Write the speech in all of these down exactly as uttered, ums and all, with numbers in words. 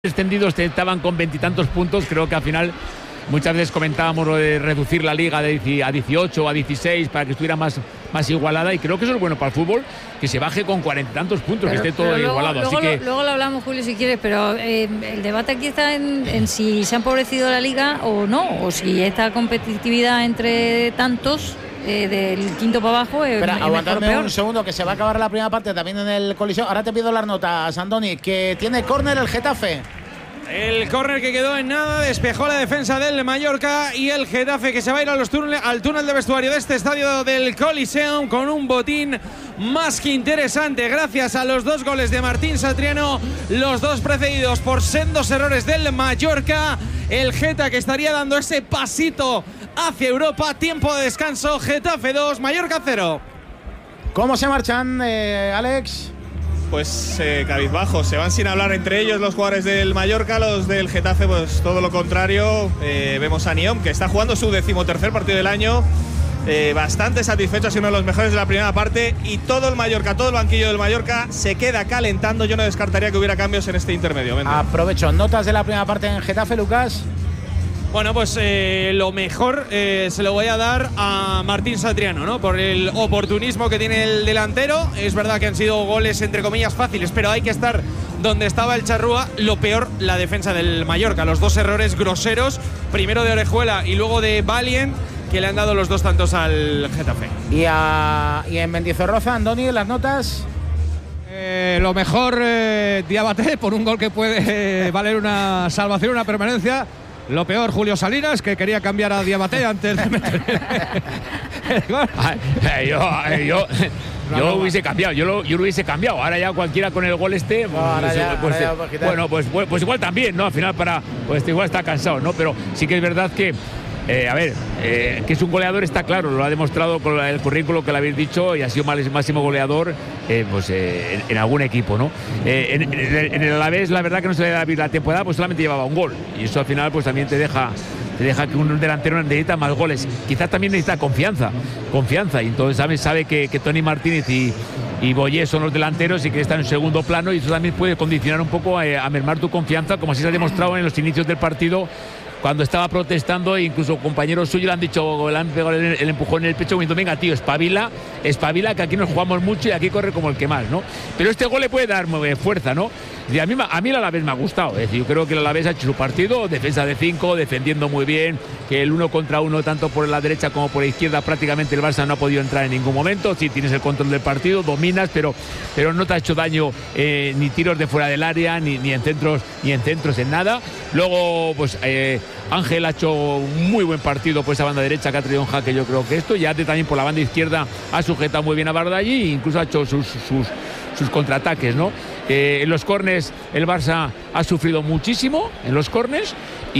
extendidos estaban con veintitantos puntos. Creo que al final muchas veces comentábamos lo de reducir la liga de a dieciocho o a dieciséis para que estuviera más, más igualada, y creo que eso es bueno para el fútbol, que se baje con cuarenta y tantos puntos, pero, que esté todo luego, igualado. Luego, Así que... lo, luego lo hablamos, Julio, si quieres, pero eh, el debate aquí está en, en si se ha empobrecido la liga o no, o si esta competitividad entre tantos Eh, del quinto para abajo es, Pero es aguantadme mejor, un segundo, que se va a acabar la primera parte también en el Coliseo. Ahora te pido las notas, Andoni, que tiene córner el Getafe. El córner que quedó en nada, despejó la defensa del Mallorca, y el Getafe que se va a ir a los túnel, al túnel de vestuario de este estadio del Coliseum con un botín más que interesante gracias a los dos goles de Martín Satriano, los dos precedidos por sendos errores del Mallorca. El Geta que estaría dando ese pasito hacia Europa. Tiempo de descanso, Getafe dos, Mallorca cero. ¿Cómo se marchan, eh, Alex? Pues eh, cabizbajo, se van sin hablar entre ellos los jugadores del Mallorca. Los del Getafe, pues todo lo contrario. Eh, vemos a Niom, que está jugando su decimotercer partido del año, eh, bastante satisfecho, ha sido uno de los mejores de la primera parte, y todo el Mallorca, todo el banquillo del Mallorca se queda calentando. Yo no descartaría que hubiera cambios en este intermedio. Venga. Aprovecho, notas de la primera parte en Getafe, Lucas. Bueno, pues eh, lo mejor eh, se lo voy a dar a Martín Satriano, ¿no? Por el oportunismo que tiene el delantero. Es verdad que han sido goles entre comillas fáciles, pero hay que estar donde estaba el Charrúa. Lo peor, la defensa del Mallorca. Los dos errores groseros, primero de Orejuela y luego de Valient, que le han dado los dos tantos al Getafe. Y, a, y en Mendizorroza, Andoni, las notas. Eh, lo mejor, eh, Diabaté, por un gol que puede eh, valer una salvación, una permanencia. Lo peor, Julio Salinas, que quería cambiar a Diabaté antes de meter el gol. Ay, yo, ay, yo, yo lo hubiese cambiado, yo lo, yo lo hubiese cambiado. Ahora ya cualquiera con el gol este, no, ahora ya, pues, ahora ya, pues, bueno, pues, pues, pues igual también, ¿no? Al final para, pues igual está cansado, ¿no? Pero sí que es verdad que Eh, a ver, eh, que es un goleador está claro, lo ha demostrado con el currículo que le habéis dicho, y ha sido máximo goleador eh, pues, eh, en, en algún equipo, ¿no? Eh, en, en, en el Alavés, la verdad que no se le da la temporada, pues solamente llevaba un gol, y eso al final pues también te deja, te deja que un delantero necesita más goles. Quizás también necesita confianza, confianza, y entonces sabe, sabe que, que Tony Martínez y y Boyé son los delanteros y que están en segundo plano, y eso también puede condicionar un poco a, a mermar tu confianza, como así se ha demostrado en los inicios del partido, cuando estaba protestando, e incluso compañeros suyos le han dicho, le han pegado el, el empujón en el pecho, diciendo: venga, tío, espabila, espabila, que aquí nos jugamos mucho y aquí corre como el que más, ¿no? Pero este gol le puede dar fuerza, ¿no? Y a mí, a mí el Alavés me ha gustado, es decir, yo creo que el Alavés ha hecho su partido, defensa de cinco, defendiendo muy bien, que el uno contra uno, tanto por la derecha como por la izquierda, prácticamente el Barça no ha podido entrar en ningún momento. Sí, tienes el control del partido, dominas, pero, pero no te ha hecho daño eh, ni tiros de fuera del área, ni, ni en centros, ni en centros, en nada. Luego, pues eh, Ángel ha hecho un muy buen partido por esa banda derecha, que ha traído un jaque, yo creo que esto, y Ate también por la banda izquierda ha sujetado muy bien a Bardaghi, e incluso ha hecho sus, sus, sus contraataques, ¿no? Eh, en los córners el Barça ha sufrido muchísimo en los córners,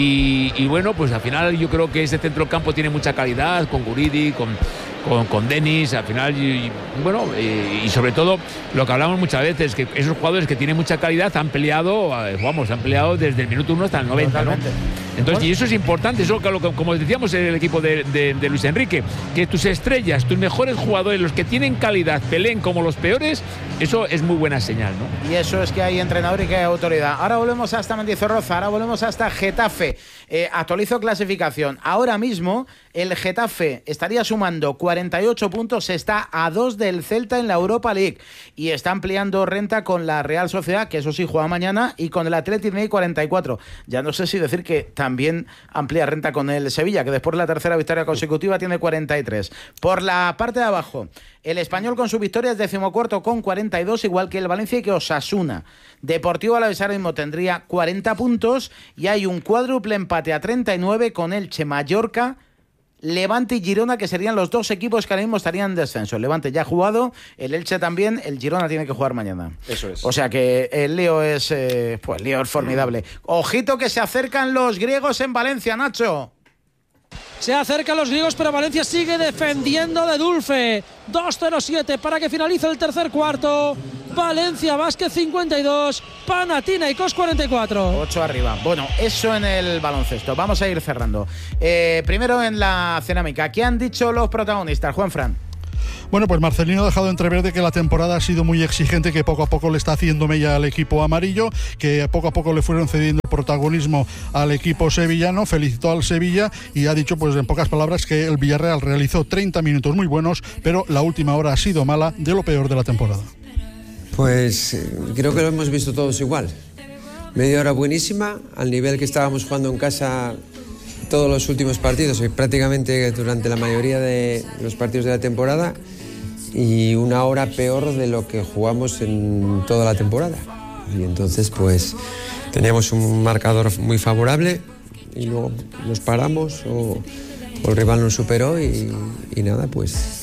y, y bueno, pues al final yo creo que ese centro del campo tiene mucha calidad, con Guridi, con, con, con Denis, al final, y, y bueno, y, y sobre todo lo que hablamos muchas veces, que esos jugadores que tienen mucha calidad han peleado, vamos, han peleado desde el minuto uno hasta el noventa, totalmente, ¿no? Entonces, y eso es importante, eso como decíamos en el equipo de, de, de Luis Enrique, que tus estrellas, tus mejores jugadores, los que tienen calidad, peleen como los peores, eso es muy buena señal, ¿no? Y eso es que hay entrenador y que hay autoridad. Ahora volvemos hasta Mendizorroza, ahora volvemos hasta Getafe. Eh, actualizo clasificación. Ahora mismo el Getafe estaría sumando cuarenta y ocho puntos, está a dos del Celta en la Europa League, y está ampliando renta con la Real Sociedad, que eso sí juega mañana, y con el Athletic Madrid cuarenta y cuatro. Ya no sé si decir que también amplía renta con el Sevilla, que después de la tercera victoria consecutiva tiene cuarenta y tres. Por la parte de abajo, el Español con su victoria es decimocuarto con cuarenta y dos, igual que el Valencia y que Osasuna. Deportivo Alavés ahora mismo tendría cuarenta puntos, y hay un cuádruple empate a treinta y nueve con Elche, Mallorca, Levante y Girona, que serían los dos equipos que ahora mismo estarían en descenso. El Levante ya ha jugado, el Elche también, el Girona tiene que jugar mañana. Eso es. O sea que el lío es, eh, pues el lío es formidable. Ojito que se acercan los griegos en Valencia, Nacho. Se acercan los griegos, pero Valencia sigue defendiendo de Dulce. dos cero siete para que finalice el tercer cuarto. Valencia Vázquez cincuenta y dos, Panathinaikos cuarenta y cuatro. ocho arriba. Bueno, eso en el baloncesto. Vamos a ir cerrando. Eh, primero en la cerámica. ¿Qué han dicho los protagonistas, Juanfran? Bueno, pues Marcelino ha dejado entrever de que la temporada ha sido muy exigente, que poco a poco le está haciendo mella al equipo amarillo, que poco a poco le fueron cediendo el protagonismo al equipo sevillano, felicitó al Sevilla y ha dicho, pues en pocas palabras, que el Villarreal realizó treinta minutos muy buenos, pero la última hora ha sido mala, de lo peor de la temporada. Pues creo que lo hemos visto todos igual. Media hora buenísima, al nivel que estábamos jugando en casa todos los últimos partidos, y prácticamente durante la mayoría de los partidos de la temporada, y una hora peor de lo que jugamos en toda la temporada. Y entonces pues teníamos un marcador muy favorable y luego nos paramos o, o el rival nos superó y, y nada, pues...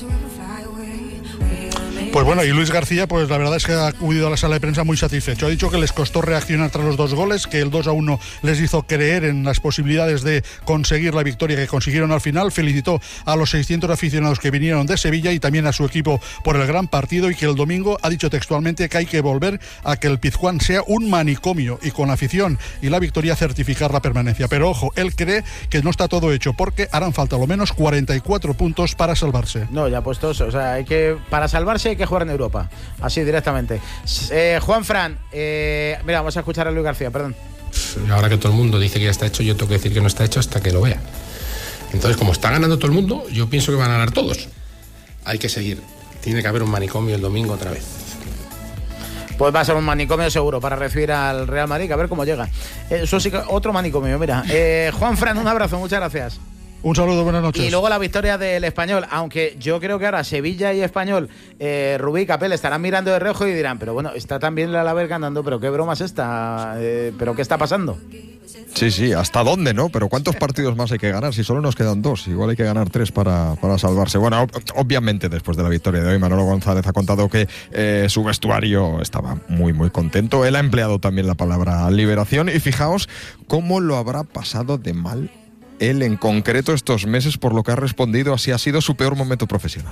Pues bueno, y Luis García, pues la verdad es que ha acudido a la sala de prensa muy satisfecho. Ha dicho que les costó reaccionar tras los dos goles, que el dos a uno les hizo creer en las posibilidades de conseguir la victoria que consiguieron al final. Felicitó a los seiscientos aficionados que vinieron de Sevilla y también a su equipo por el gran partido, y que el domingo ha dicho textualmente que hay que volver a que el Pizjuán sea un manicomio y con afición y la victoria certificar la permanencia. Pero ojo, él cree que no está todo hecho porque harán falta a lo menos cuarenta y cuatro puntos para salvarse. No, ya puestos, o sea, hay que para salvarse hay que jugar en Europa, así directamente. Eh, Juan Fran, eh, mira, vamos a escuchar a Luis García, perdón. Ahora que todo el mundo dice que ya está hecho, yo tengo que decir que no está hecho hasta que lo vea. Entonces, como está ganando todo el mundo, yo pienso que van a ganar todos. Hay que seguir. Tiene que haber un manicomio el domingo otra vez. Pues va a ser un manicomio seguro para recibir al Real Madrid, a ver cómo llega. Eso sí que otro manicomio, mira. Eh, Juan Fran, un abrazo, muchas gracias. Un saludo, buenas noches. Y luego la victoria del Español, aunque yo creo que ahora Sevilla y Español, eh, Rubí y Capel estarán mirando de reojo y dirán, pero bueno, está también el Alavés ganando, pero qué broma es esta, eh, pero qué está pasando. Sí, sí, ¿hasta dónde, no? Pero ¿cuántos partidos más hay que ganar? Si solo nos quedan dos, igual hay que ganar tres para, para salvarse. Bueno, ob- obviamente después de la victoria de hoy, Manolo González ha contado que eh, su vestuario estaba muy, muy contento. Él ha empleado también la palabra liberación y fijaos cómo lo habrá pasado de mal él en concreto estos meses, por lo que ha respondido, así ha sido su peor momento profesional.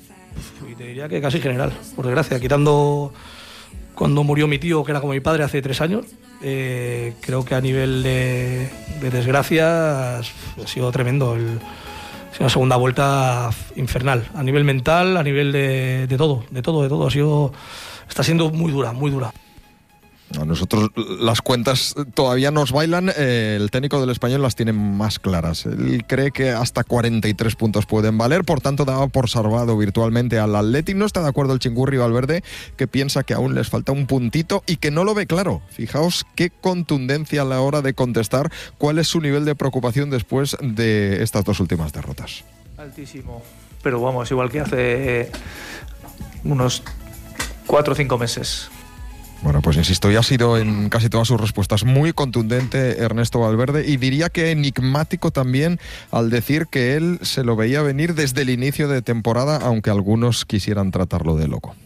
Y te diría que casi general, por desgracia, quitando cuando murió mi tío, que era como mi padre hace tres años, eh, creo que a nivel de, de desgracia ha sido tremendo. El, ha sido una segunda vuelta infernal, a nivel mental, a nivel de, de todo, de todo, de todo. Ha sido, está siendo muy dura, muy dura. A nosotros las cuentas todavía nos bailan, eh, el técnico del Español las tiene más claras. Él cree que hasta cuarenta y tres puntos pueden valer, por tanto daba por salvado virtualmente al Atleti. No está de acuerdo el Chingurri Valverde, que piensa que aún les falta un puntito y que no lo ve claro. Fijaos qué contundencia a la hora de contestar cuál es su nivel de preocupación después de estas dos últimas derrotas. Altísimo, pero vamos, igual que hace unos cuatro o cinco meses. Bueno, pues insisto, ya ha sido en casi todas sus respuestas muy contundente Ernesto Valverde, y diría que enigmático también al decir que él se lo veía venir desde el inicio de temporada, aunque algunos quisieran tratarlo de loco.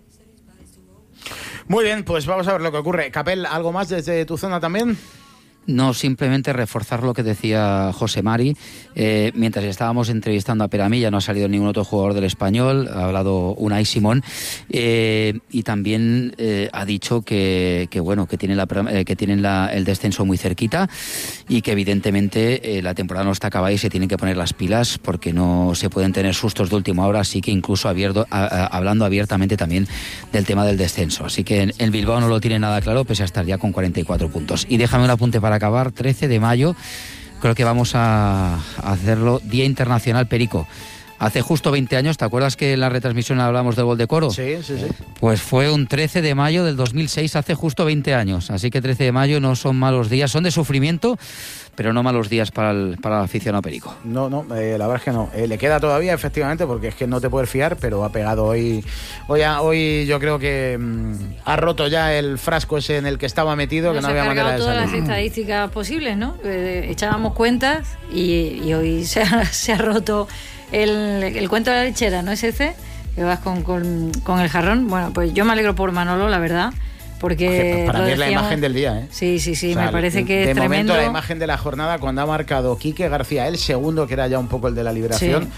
Muy bien, pues vamos a ver lo que ocurre. Capel, ¿algo más desde tu zona también? No, simplemente reforzar lo que decía José Mari. Eh, mientras estábamos entrevistando a Peramilla, no ha salido ningún otro jugador del Español, ha hablado Unai Simón, eh, y también eh, ha dicho que, que bueno, que tienen, la, eh, que tienen la, el descenso muy cerquita y que evidentemente eh, la temporada no está acabada y se tienen que poner las pilas porque no se pueden tener sustos de última hora, así que incluso abierto, a, a, hablando abiertamente también del tema del descenso. Así que el Bilbao no lo tiene nada claro, pese a estar ya con cuarenta y cuatro puntos. Y déjame un apunte para acabar, trece de mayo, creo que vamos a hacerlo Día Internacional Perico. Hace justo veinte años, ¿te acuerdas que en la retransmisión hablamos del gol de Coro? Sí, sí, sí. Pues fue un trece de mayo del dos mil seis, hace justo veinte años. Así que trece de mayo no son malos días, son de sufrimiento, pero no malos días para el, para el aficionado perico. No, no, eh, la verdad es que no. Eh, le queda todavía, efectivamente, porque es que no te puedes fiar, pero ha pegado hoy. Hoy, hoy yo creo que mmm, ha roto ya el frasco ese en el que estaba metido, Nos que no había manera de salir. todas las estadísticas posibles, ¿no? Eh, echábamos cuentas y, y hoy se ha, se ha roto el, el cuento de la lechera, ¿no es ese? Que vas con, con, con el jarrón. Bueno, pues yo me alegro por Manolo, la verdad. Porque para mí es la imagen del día, ¿eh? Sí, sí, sí, o sea, me parece que de es tremendo. momento la imagen de la jornada cuando ha marcado Quique García, el segundo, que era ya un poco el de la liberación. Sí.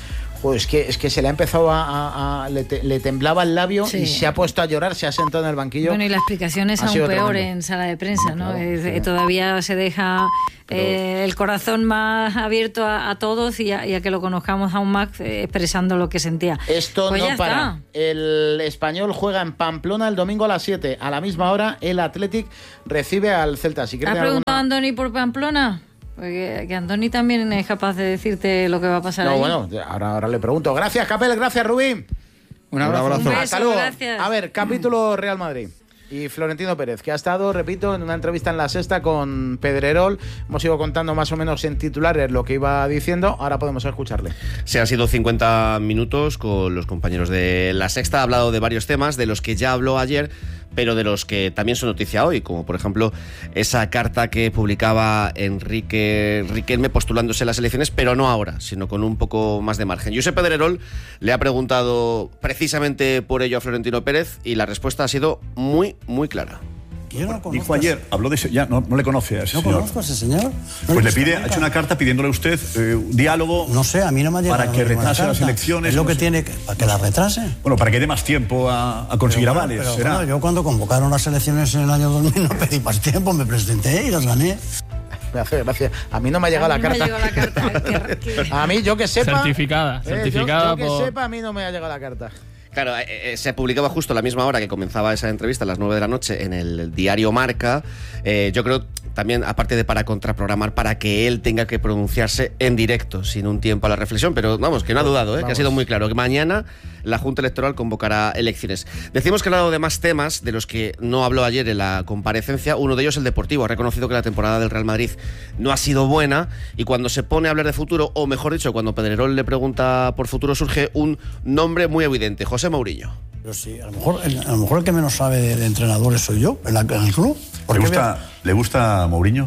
Pues es que, es que se le ha empezado a... a, a le, te, le temblaba el labio sí. y se ha puesto a llorar, se ha sentado en el banquillo. Bueno, y las explicaciones aún peor tremendo. En sala de prensa, ¿no? Claro, eh, sí. Todavía se deja eh, el corazón más abierto a, a todos y a, y a que lo conozcamos aún más eh, expresando lo que sentía. Esto pues no para. Está. El Español juega en Pamplona el domingo a las siete. A la misma hora, el Athletic recibe al Celta. Si ¿Has preguntado alguna... a Andoni por Pamplona? Porque que Andoni también es capaz de decirte lo que va a pasar. No, allí. bueno, ahora, ahora le pregunto. Gracias, Capel, gracias, Rubín. Un abrazo. Un abrazo. Un beso, gracias. A ver, capítulo Real Madrid. Y Florentino Pérez, que ha estado, repito, en una entrevista en La Sexta con Pedrerol. Hemos ido contando más o menos en titulares lo que iba diciendo. Ahora podemos escucharle. Se han sido cincuenta minutos con los compañeros de La Sexta. Ha hablado de varios temas, de los que ya habló ayer, pero de los que también son noticia hoy, como por ejemplo esa carta que publicaba Enrique Riquelme postulándose a las elecciones, pero no ahora, sino con un poco más de margen. Josep Pedrerol le ha preguntado precisamente por ello a Florentino Pérez y la respuesta ha sido muy, muy clara. Yo no Dijo ayer, habló de ese, ya no, no le conoce a ese no señor. No conozco a ese señor. No pues le pide, ha hecho una carta pidiéndole a usted eh, un diálogo. No sé, a mí no me ha llegado para que retrase las elecciones. Es lo no que sé. tiene, que, para que las retrase. Bueno, para que dé más tiempo a, a conseguir pero, avales. Pero, ¿será? Bueno, yo cuando convocaron las elecciones en el año dos mil no pedí más tiempo, me presenté y las gané. Gracias, gracias. A mí no me ha llegado, la carta. Me ha llegado la carta. que, que... A mí, yo que sepa. Certificada. Eh, certificada yo, yo que por... sepa, a mí no me ha llegado la carta. Claro, eh, se publicaba justo a la misma hora que comenzaba esa entrevista, a las nueve de la noche, en el diario Marca. Eh, yo creo también, aparte de para contraprogramar, para que él tenga que pronunciarse en directo, sin un tiempo a la reflexión, pero vamos, que no ha dudado, ¿eh? Que ha sido muy claro, que mañana la Junta Electoral convocará elecciones. Decimos que ha hablado de más temas de los que no habló ayer en la comparecencia, uno de ellos el deportivo. Ha reconocido que la temporada del Real Madrid no ha sido buena y cuando se pone a hablar de futuro, o mejor dicho, cuando Pedrerol le pregunta por futuro, surge un nombre muy evidente, José Mourinho. Pero sí, a lo mejor el, a lo mejor el que menos sabe de, de entrenadores soy yo, en, la, en el club. ¿Le gusta, me... ¿Le gusta Mourinho?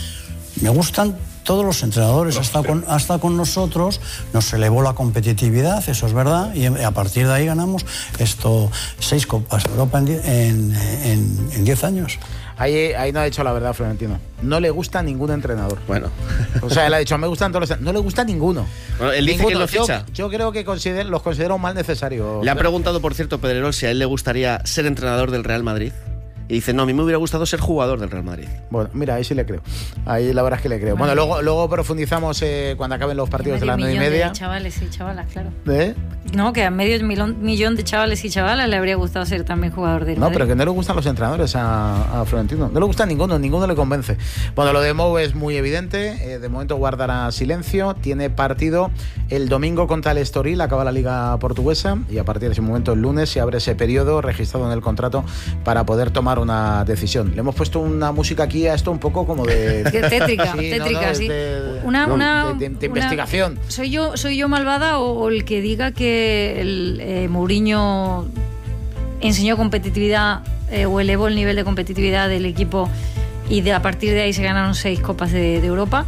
Me gustan todos los entrenadores, no, hasta, con, hasta con nosotros, nos elevó la competitividad, eso es verdad, y a partir de ahí ganamos esto seis Copas Europa en diez, en, en, en diez años. Ahí, ahí no ha dicho la verdad, Florentino. No le gusta ningún entrenador. Bueno. O sea, él ha dicho, me gustan todos los... No le gusta ninguno. Bueno, él dice ninguno. que lo ficha. Yo, yo creo que consider, los considero un mal necesario. Le ha preguntado, por cierto, Pedrerol, si a él le gustaría ser entrenador del Real Madrid. Y dice, no, a mí me hubiera gustado ser jugador del Real Madrid. Bueno, mira, ahí sí le creo. Ahí la verdad es que le creo. Bueno, bueno luego, luego profundizamos eh, cuando acaben los partidos de las nueve y media. De chavales y chavalas, claro. ¿Eh? No, que a medio millón, millón de chavales y chavalas le habría gustado ser también jugador del No, Madrid. pero que no le gustan los entrenadores a, a Florentino. No le gusta ninguno, ninguno le convence. Bueno, lo de Mou es muy evidente. Eh, de momento guardará silencio. Tiene partido el domingo contra el Estoril, acaba la Liga Portuguesa. Y a partir de ese momento, el lunes, se abre ese periodo registrado en el contrato para poder tomar una decisión. Le hemos puesto una música aquí a esto un poco como de... tétrica, sí, tétrica, no, no, sí. De, una, no, una, de, de, de una, investigación. ¿Soy yo soy yo malvada o, o el que diga que el, eh, Mourinho enseñó competitividad eh, o elevó el nivel de competitividad del equipo y de a partir de ahí se ganaron seis Copas de, de Europa?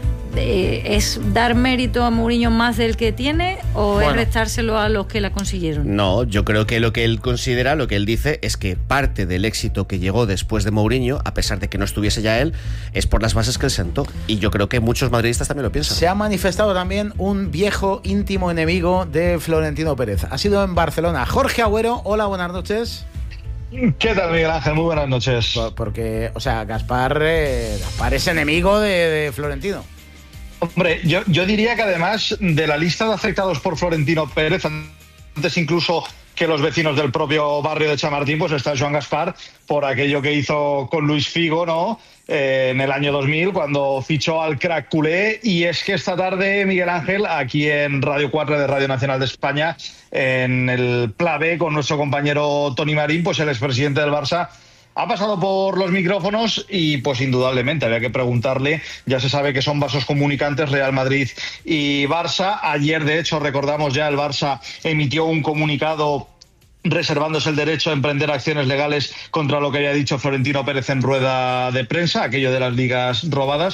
Eh, ¿Es dar mérito a Mourinho más del que tiene o bueno. es restárselo a los que la consiguieron? No, yo creo que lo que él considera, lo que él dice es que parte del éxito que llegó después de Mourinho, a pesar de que no estuviese ya él, es por las bases que él sentó. Y yo creo que muchos madridistas también lo piensan. Se ha manifestado también un viejo íntimo enemigo de Florentino Pérez. Ha sido en Barcelona. Jorge Agüero, hola, buenas noches. ¿Qué tal, Miguel Ángel? Muy buenas noches. Porque, o sea, Gaspar, eh, Gaspar es enemigo de, de Florentino. Hombre, yo, yo diría que además de la lista de afectados por Florentino Pérez, antes incluso que los vecinos del propio barrio de Chamartín, pues está Joan Gaspar por aquello que hizo con Luis Figo, ¿no? Eh, en el año dos mil, cuando fichó al crack culé. Y es que esta tarde, Miguel Ángel, aquí en Radio cuatro de Radio Nacional de España, en el Pla B, con nuestro compañero Toni Marín, pues el expresidente del Barça ha pasado por los micrófonos y pues indudablemente había que preguntarle. Ya se sabe que son vasos comunicantes Real Madrid y Barça. Ayer, de hecho, recordamos ya, el Barça emitió un comunicado reservándose el derecho a emprender acciones legales contra lo que había dicho Florentino Pérez en rueda de prensa, aquello de las ligas robadas.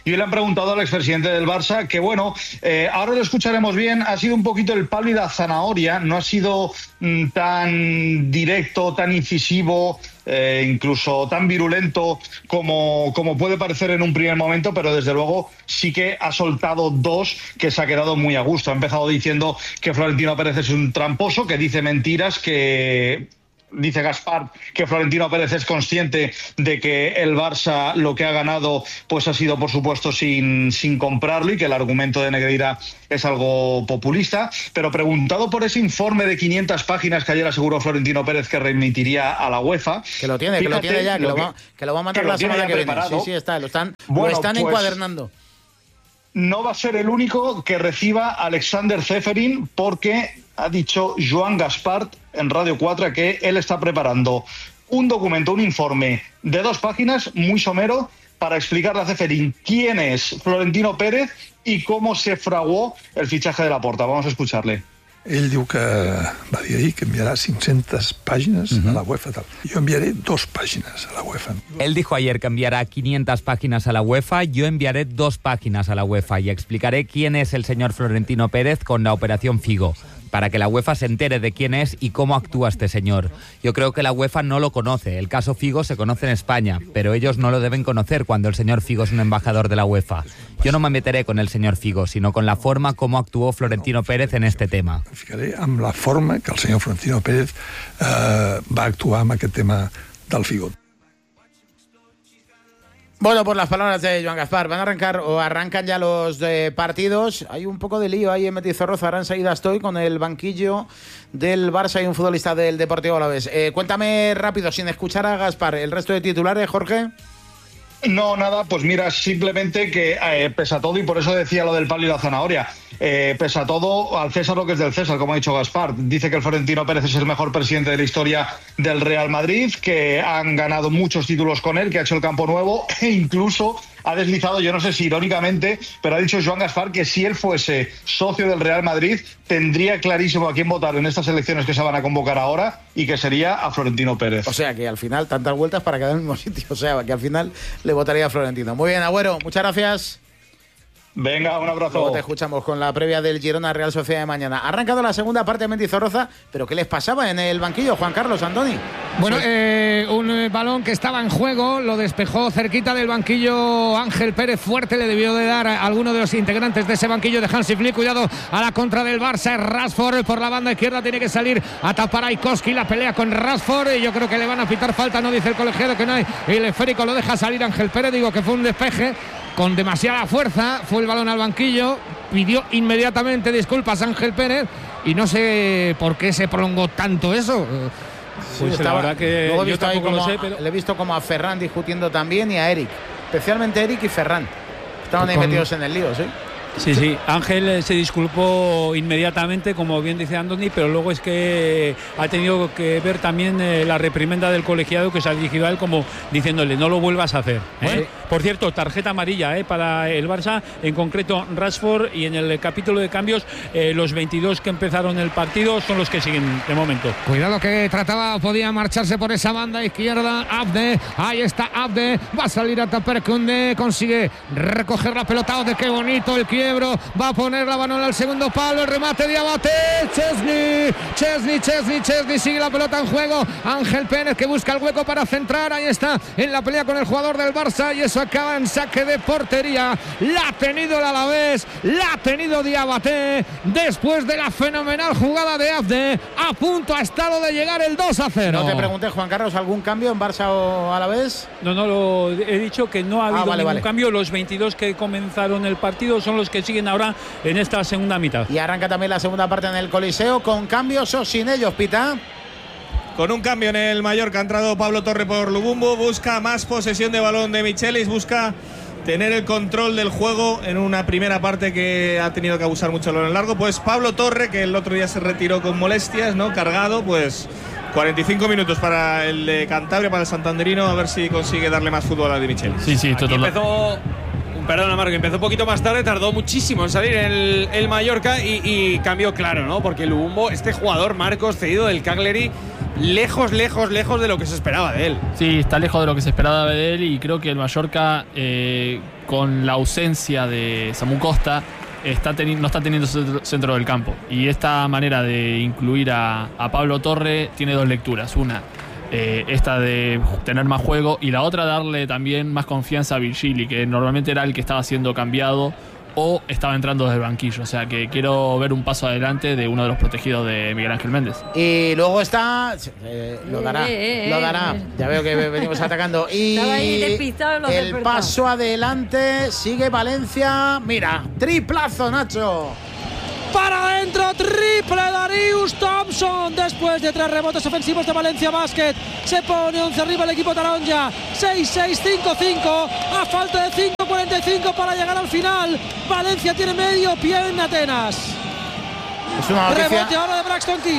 y hoy le han preguntado al expresidente del Barça que, bueno, eh, ahora lo escucharemos bien, ha sido un poquito el palo y la zanahoria, no ha sido mm, tan directo, tan incisivo, eh, incluso tan virulento como, como puede parecer en un primer momento, pero desde luego sí que ha soltado dos que se ha quedado muy a gusto. Ha empezado diciendo que Florentino Pérez es un tramposo, que dice mentiras, que... Dice Gaspar que Florentino Pérez es consciente de que el Barça lo que ha ganado pues ha sido por supuesto sin, sin comprarlo y que el argumento de Negreira es algo populista, pero preguntado por ese informe de quinientas páginas que ayer aseguró Florentino Pérez que remitiría a la UEFA. Que lo tiene, fíjate, que lo tiene ya, que lo, que, va, que lo va a mandar la semana que viene. Sí, sí, está, lo están, bueno, lo están pues, encuadernando. No va a ser el único que reciba a Alexander Ceferin porque ha dicho Joan Gaspar en Radio cuatro que él está preparando un documento, un informe de dos páginas, muy somero, para explicarle a Ceferin quién es Florentino Pérez y cómo se fraguó el fichaje de Laporta. Vamos a escucharle. Ell diu que va dir ahir que enviarà cinc-centes pàgines uh-huh. a la UEFA. Tal. Yo enviaré dos páginas a la UEFA. Él dijo ayer que enviará quinientas páginas a la UEFA, yo enviaré dos páginas a la UEFA y explicaré quién es el señor Florentino Pérez con la Operación Figo, para que la UEFA se entere de quién es y cómo actúa este señor. Yo creo que la UEFA no lo conoce. El caso Figo se conoce en España, pero ellos no lo deben conocer cuando el señor Figo es un embajador de la UEFA. Yo no me meteré con el señor Figo, sino con la forma como actuó Florentino Pérez en este tema. Ficaré amb la forma que el señor Florentino Pérez eh, va actuar amb aquest tema del Figo. Bueno, por las palabras de Joan Gaspar, van a arrancar o arrancan ya los eh, partidos. Hay un poco de lío ahí en Mendizorroza. Ahora enseguida estoy con el banquillo del Barça y un futbolista del Deportivo Alavés. Eh, cuéntame rápido, sin escuchar a Gaspar, el resto de titulares, Jorge. No, nada, pues mira, simplemente que eh, pese a todo, y por eso decía lo del palo y la zanahoria, eh, pese a todo, al César lo que es del César, como ha dicho Gaspar. Dice que el Florentino Pérez es el mejor presidente de la historia del Real Madrid, que han ganado muchos títulos con él, que ha hecho el campo nuevo e incluso ha deslizado, yo no sé si irónicamente, pero ha dicho Joan Gaspar que si él fuese socio del Real Madrid tendría clarísimo a quién votar en estas elecciones que se van a convocar ahora y que sería a Florentino Pérez. O sea que al final tantas vueltas para quedar en el mismo sitio, o sea que al final le votaría a Florentino. Muy bien, Agüero, muchas gracias. Venga, un abrazo. Luego te escuchamos con la previa del Girona Real Sociedad de mañana. Ha arrancado la segunda parte de Mendizorroza, pero ¿qué les pasaba en el banquillo, Juan Carlos, Andoni? Bueno, eh, un eh, balón que estaba en juego, lo despejó cerquita del banquillo Ángel Pérez, fuerte le debió de dar a alguno de los integrantes de ese banquillo de Hansi Flick. Cuidado a la contra del Barça, Rashford por la banda izquierda, tiene que salir a tapar a Ikoski, la pelea con Rashford y yo creo que le van a pitar falta, no dice el colegiado que no hay, el esférico lo deja salir Ángel Pérez, digo que fue un despeje con demasiada fuerza, fue el balón al banquillo, pidió inmediatamente disculpas a Ángel Pérez y no sé por qué se prolongó tanto eso. Pues sí, estaba, la verdad que luego he visto ahí como, sé, pero... le he visto como a Ferran discutiendo también y a Eric, especialmente Eric y Ferran. Estaban ahí con... metidos en el lío, ¿sí? Sí, sí, Ángel se disculpó inmediatamente, como bien dice Andoni, pero luego es que ha tenido que ver también eh, la reprimenda del colegiado que se ha dirigido a él como diciéndole no lo vuelvas a hacer. ¿eh? Sí. Por cierto, tarjeta amarilla eh, para el Barça, en concreto Rashford, y en el capítulo de cambios eh, los veintidós que empezaron el partido son los que siguen de momento. Cuidado que trataba, podía marcharse por esa banda izquierda, Abde, ahí está Abde, va a salir a tapar Koundé, consigue recoger la pelota, de qué bonito el quiebro, va a poner la mano al segundo palo, el remate de Abate, Chesney, Chesney, Chesney, Chesney, sigue la pelota en juego, Ángel Pérez que busca el hueco para centrar, ahí está, en la pelea con el jugador del Barça y eso acaba en saque de portería, la ha tenido el Alavés, la ha tenido Diabaté, después de la fenomenal jugada de Abde, a punto ha estado de llegar el dos a cero. No te pregunté, Juan Carlos, ¿algún cambio en Barça o Alavés? No, no, lo he dicho que no ha habido ah, vale, ningún vale. cambio, los veintidós que comenzaron el partido son los que siguen ahora en esta segunda mitad. Y arranca también la segunda parte en el Coliseo, con cambios o sin ellos, Pita. Con un cambio en el Mallorca ha entrado Pablo Torre por Lubumbo, busca más posesión de balón de Michelis, busca tener el control del juego en una primera parte que ha tenido que abusar mucho en el largo. Pues Pablo Torre, que el otro día se retiró con molestias, ¿no? Cargado, pues cuarenta y cinco minutos para el de Cantabria, para el santanderino, a ver si consigue darle más fútbol a de Michelis. Sí, sí, todo. Empezó... Perdona, Marco, empezó un poquito más tarde, tardó muchísimo en salir el, el Mallorca y, y cambió claro, ¿no? Porque Lubumbo, este jugador, Marcos, cedido del Cagliari, lejos, lejos, lejos de lo que se esperaba de él. Sí, está lejos de lo que se esperaba de él y creo que el Mallorca, eh, con la ausencia de Samu Costa, está teni- no está teniendo centro, centro del campo. Y esta manera de incluir a, a Pablo Torre tiene dos lecturas. Una, eh, esta de tener más juego, y la otra, darle también más confianza a Virgili, que normalmente era el que estaba siendo cambiado o estaba entrando desde el banquillo. O sea que quiero ver un paso adelante de uno de los protegidos de Miguel Ángel Méndez. Y luego está... Eh, lo dará, Eh, eh, lo dará. eh. Ya veo que venimos atacando. Y Estaba ahí despistado, lo el despertado. paso adelante, sigue Valencia. Mira, triplazo, Nacho. Para adentro, triple Darius Thompson. Después de tres rebotes ofensivos de Valencia Basket, se pone once arriba el equipo taronja. seis seis cinco cinco. A falta de cinco cuarenta y cinco para llegar al final. Valencia tiene medio pie en Atenas. Es una noticia. Rebote ahora de Braxton Key.